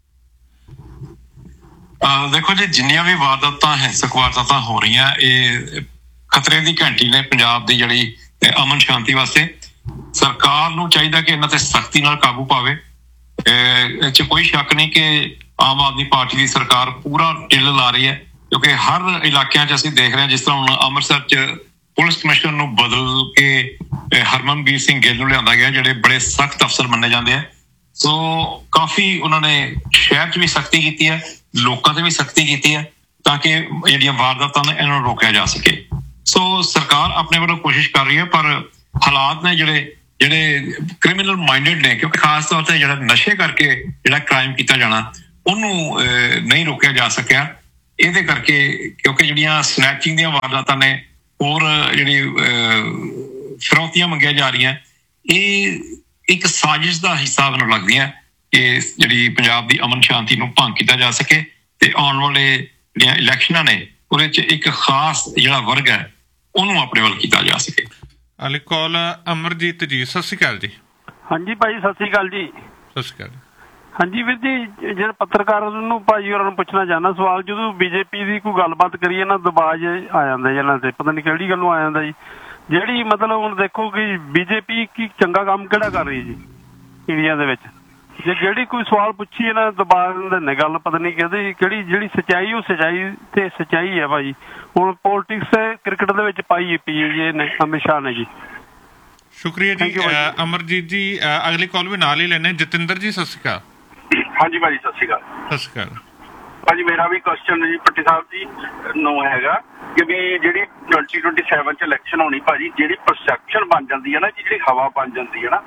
Speaker 2: ਦੇਖੋ ਜੀ, ਜਿੰਨੀਆਂ ਵੀ ਵਾਰਦਾਤਾਂ ਹਿੰਸਕ ਵਾਰਦਾਤਾਂ ਹੋ ਰਹੀਆਂ, ਇਹ ਖਤਰੇ ਦੀ ਘੰਟੀ ਨੇ ਪੰਜਾਬ ਦੀ ਜਿਹੜੀ ਅਮਨ ਸ਼ਾਂਤੀ ਵਾਸਤੇ। ਸਰਕਾਰ ਨੂੰ ਚਾਹੀਦਾ ਕਿ ਇਹਨਾਂ ਤੇ ਸਖਤੀ ਨਾਲ ਕਾਬੂ ਪਾਵੇ। ਇਹ 'ਚ ਕੋਈ ਸ਼ੱਕ ਨਹੀਂ ਕਿ ਆਮ ਆਦਮੀ ਪਾਰਟੀ ਦੀ ਸਰਕਾਰ ਪੂਰਾ ਢਿੱਲ ਲਾ ਰਹੀ ਹੈ, ਕਿਉਂਕਿ ਹਰ ਇਲਾਕਿਆਂ 'ਚ ਅਸੀਂ ਦੇਖ ਰਹੇ ਹਾਂ, ਜਿਸ ਤਰ੍ਹਾਂ ਹੁਣ ਅੰਮ੍ਰਿਤਸਰ 'ਚ ਪੁਲਿਸ ਕਮਿਸ਼ਨਰ ਨੂੰ ਬਦਲ ਕੇ ਹਰਮਨਵੀਰ ਸਿੰਘ ਗਿੱਲ ਨੂੰ ਲਿਆਂਦਾ ਗਿਆ, ਜਿਹੜੇ ਬੜੇ ਸਖਤ ਅਫਸਰ ਮੰਨੇ ਜਾਂਦੇ ਆ। ਸੋ ਕਾਫੀ ਉਹਨਾਂ ਨੇ ਸ਼ਹਿਰ 'ਚ ਵੀ ਸਖਤੀ ਕੀਤੀ ਹੈ, ਲੋਕਾਂ ਤੇ ਵੀ ਸਖਤੀ ਕੀਤੀ ਹੈ, ਤਾਂ ਕਿ ਜਿਹੜੀਆਂ ਵਾਰਦਾਤਾਂ ਨੇ ਇਹਨਾਂ ਨੂੰ ਰੋਕਿਆ ਜਾ ਸਕੇ। ਸੋ ਸਰਕਾਰ ਆਪਣੇ ਵੱਲੋਂ ਕੋਸ਼ਿਸ਼ ਕਰ ਰਹੀ ਹੈ, ਪਰ ਹਾਲਾਤ ਨੇ ਜਿਹੜੇ ਕ੍ਰਿਮੀਨਲ ਮਾਈਂਡਡ ਨੇ, ਕਿਉਂਕਿ ਖਾਸ ਤੌਰ ਤੇ ਜਿਹੜਾ ਨਸ਼ੇ ਕਰਕੇ ਜਿਹੜਾ ਕ੍ਰਾਈਮ ਕੀਤਾ ਜਾਣਾ ਉਹਨੂੰ ਨਹੀਂ ਰੋਕਿਆ ਜਾ ਸਕਿਆ। ਇਹਦੇ ਕਰਕੇ ਕਿਉਂਕਿ ਜਿਹੜੀਆਂ ਸਨੈਚਿੰਗ ਦੀਆਂ ਵਾਰਦਾਤਾਂ ਨੇ, ਹੋਰ ਜਿਹੜੀ ਫਿਰੌਤੀਆਂ ਮੰਗੀਆਂ ਜਾ ਰਹੀਆਂ, ਇਹ ਇੱਕ ਸਾਜ਼ਿਸ਼ ਦਾ ਹਿੱਸਾ ਮੈਨੂੰ ਲੱਗਦੀਆਂ ਕਿ ਜਿਹੜੀ ਪੰਜਾਬ ਦੀ ਅਮਨ ਸ਼ਾਂਤੀ ਨੂੰ ਭੰਗ ਕੀਤਾ ਜਾ ਸਕੇ ਤੇ ਆਉਣ ਵਾਲੇ ਜਿਹੜੀਆਂ ਇਲੈਕਸ਼ਨਾਂ ਨੇ ਉਹਦੇ 'ਚ ਇੱਕ ਖਾਸ ਜਿਹੜਾ ਵਰਗ ਹੈ ਉਹਨੂੰ ਆਪਣੇ ਵੱਲ ਕੀਤਾ ਜਾ ਸਕੇ।
Speaker 1: ਅਲੀ ਕਾਲ ਅਮਰਜੀਤ ਜੀ, ਸਤਿ ਸ਼੍ਰੀ ਅਕਾਲ ਜੀ।
Speaker 7: ਹਾਂਜੀ ਭਾਈ, ਸਤਿ ਸ਼੍ਰੀ ਅਕਾਲ ਜੀ।
Speaker 1: ਸਤਿ ਸ਼੍ਰੀ ਅਕਾਲ।
Speaker 7: ਹਾਂਜੀ ਵੀਰ ਜੀ, ਜਿਹੜਾ ਪੱਤਰਕਾਰ ਨੂੰ ਭਾਜੀ ਹੋਰਾਂ ਨੂੰ ਪੁੱਛਣਾ ਚਾਹੁੰਦਾ ਸਵਾਲ, ਜਦੋਂ BJP ਦੀ ਕੋਈ ਗੱਲਬਾਤ ਕਰੀਏ ਨਾ, ਦਬਾਅ ਆ ਜਾਂਦਾ ਜੀ ਇਹਨਾਂ ਤੇ, ਪਤਾ ਨਹੀਂ ਕਿਹੜੀ ਗੱਲੋਂ ਆ ਜਾਂਦਾ ਜੀ। ਜਿਹੜੀ ਮਤਲਬ ਹੁਣ ਦੇਖੋ ਕਿ BJP ਕੀ ਚੰਗਾ ਕੰਮ ਕਿਹੜਾ ਕਰ ਰਹੀ ਹੈ ਜੀ ਇੰਡੀਆ ਦੇ ਵਿੱਚ, ਜੇ ਜਿਹੜੀ ਕੋਈ ਸਵਾਲ ਪੁੱਛੀਏ ਨਾ ਦਬਾਅ ਦਿੰਦੇ ਗੱਲ, ਪਤਾ ਨਹੀਂ ਕਹਿੰਦੇ ਕਿਹੜੀ ਜਿਹੜੀ ਸੱਚਾਈ ਉਹ ਸੱਚਾਈ ਤੇ ਸੱਚਾਈ ਹੈ ਭਾਜੀ। ਹੁਣ ਪੋਲੀਟਿਕਸ ਕ੍ਰਿਕਟ ਦੇ ਵਿੱਚ ਪਾਈ PJ ਨੇ, ਅਮਿਤ ਸ਼ਾਹ ਨੇ ਜੀ।
Speaker 1: ਸ਼ੁਕਰੀਆ ਜੀ ਅਮਰਜੀਤ ਜੀ। ਅਗਲੀ ਕਾਲ ਵੀ ਨਾਲ ਹੀ ਲੈਣੇ। ਜਤਿੰਦਰ ਜੀ, ਸਤਿ ਸ਼੍ਰੀ ਅਕਾਲ।
Speaker 8: ਹਾਂਜੀ ਭਾਜੀ, ਸਤਿ ਸ਼੍ਰੀ ਅਕਾਲ।
Speaker 1: ਸਤਿ ਸ਼੍ਰੀ ਅਕਾਲ
Speaker 8: ਭਾਜੀ। ਮੇਰਾ ਵੀ ਕੁਐਸਚਨ ਜੀ ਭੱਟੀ ਸਾਹਿਬ ਜੀ ਨੂੰ ਹੈਗਾ ਕਿ ਵੀ ਜਿਹੜੀ 2027 ਚ ਇਲੈਕਸ਼ਨ ਹੋਣੀ ਭਾਜੀ, ਜਿਹੜੀ ਪਰਸੈਪਸ਼ਨ ਬਣ ਜਾਂਦੀ ਹੈ ਨਾ, ਜਿਹੜੀ ਹਵਾ ਬਣ ਜਾਂਦੀ ਹੈ ਨਾ,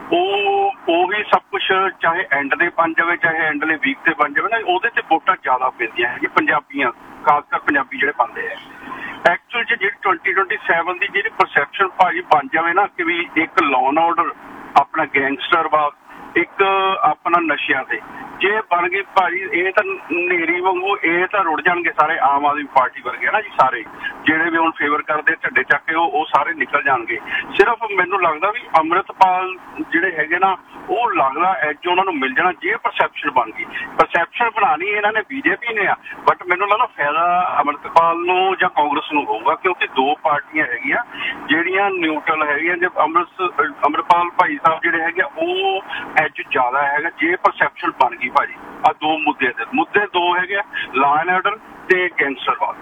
Speaker 8: ਉਹ ਹੀ ਸਭ ਕੁਝ, ਚਾਹੇ ਐਂਡ ਦੇ ਬਣ ਜਾਵੇ ਚਾਹੇ ਐਂਡਲੇ ਵੀਕ ਤੇ ਬਣ ਜਾਵੇ ਨਾ, ਉਹਦੇ ਤੇ ਵੋਟਾਂ ਜ਼ਿਆਦਾ ਪੈਂਦੀਆਂ ਹੈ ਪੰਜਾਬੀਆਂ, ਖਾਸ ਕਰ ਪੰਜਾਬੀ ਜਿਹੜੇ ਪਾਉਂਦੇ ਆ। ਐਕਚੁਅਲ ਚ ਜਿਹੜੀ 2027 ਦੀ ਜਿਹੜੀ ਪਰਸੈਪਸ਼ਨ ਭਾਜੀ ਬਣ ਜਾਵੇ ਨਾ ਕਿ ਵੀ ਇੱਕ ਲਾਅ ਐਂਡ ਆਰਡਰ, ਆਪਣਾ ਗੈਂਗਸਟਰ ਵਾ, ਇੱਕ ਆਪਣਾ ਨਸ਼ਿਆਂ ਤੇ ਜੇ ਬਣ ਗਈ ਭਾਜੀ, ਇਹ ਤਾਂ ਨੇਰੀ ਵਾਂਗੂ ਇਹ ਤਾਂ ਰੁੜ ਜਾਣਗੇ ਸਾਰੇ ਆਮ ਆਦਮੀ ਪਾਰਟੀ ਵਰਗੇ ਨਾ ਜੀ, ਸਾਰੇ ਜਿਹੜੇ ਵੀ ਹੁਣ ਫੇਵਰ ਕਰਦੇ ਝੰਡੇ ਚੱਕ ਕੇ ਉਹ ਸਾਰੇ ਨਿਕਲ ਜਾਣਗੇ। ਸਿਰਫ ਮੈਨੂੰ ਲੱਗਦਾ ਵੀ ਅੰਮ੍ਰਿਤਪਾਲ ਜਿਹੜੇ ਹੈਗੇ ਨਾ, ਉਹ ਲੱਗਦਾ ਐਜ ਉਹਨਾਂ ਨੂੰ ਮਿਲ ਜਾਣਾ ਜੇ ਪਰਸੈਪਸ਼ਨ ਬਣ ਗਈ। ਪਰਸੈਪਸ਼ਨ ਬਣਾਉਣੀ ਇਹਨਾਂ ਨੇ ਬੀਜੇਪੀ ਨੇ ਆ, ਬਟ ਮੈਨੂੰ ਲੱਗਦਾ ਫਾਇਦਾ ਅੰਮ੍ਰਿਤਪਾਲ ਨੂੰ ਜਾਂ ਕਾਂਗਰਸ ਨੂੰ ਹੋਊਗਾ, ਕਿਉਂਕਿ ਦੋ ਪਾਰਟੀਆਂ ਹੈਗੀਆਂ ਜਿਹੜੀਆਂ ਨਿਊਟਰਲ ਹੈਗੀਆਂ। ਜੇ ਅੰਮ੍ਰਿਤਪਾਲ ਭਾਈ ਸਾਹਿਬ ਜਿਹੜੇ ਹੈਗੇ ਉਹ ਐਜ ਜ਼ਿਆਦਾ ਹੈਗਾ ਜੇ ਪਰਸੈਪਸ਼ਨ ਬਣ ਗਈ ਭਾਜੀ। ਆ ਦੋ ਮੁੱਦੇ ਦੋ ਹੈਗੇ, ਲਾਅ ਐਂਡ ਆਰਡਰ ਤੇ ਗੈਂਗਸਟਰਵਾਦ।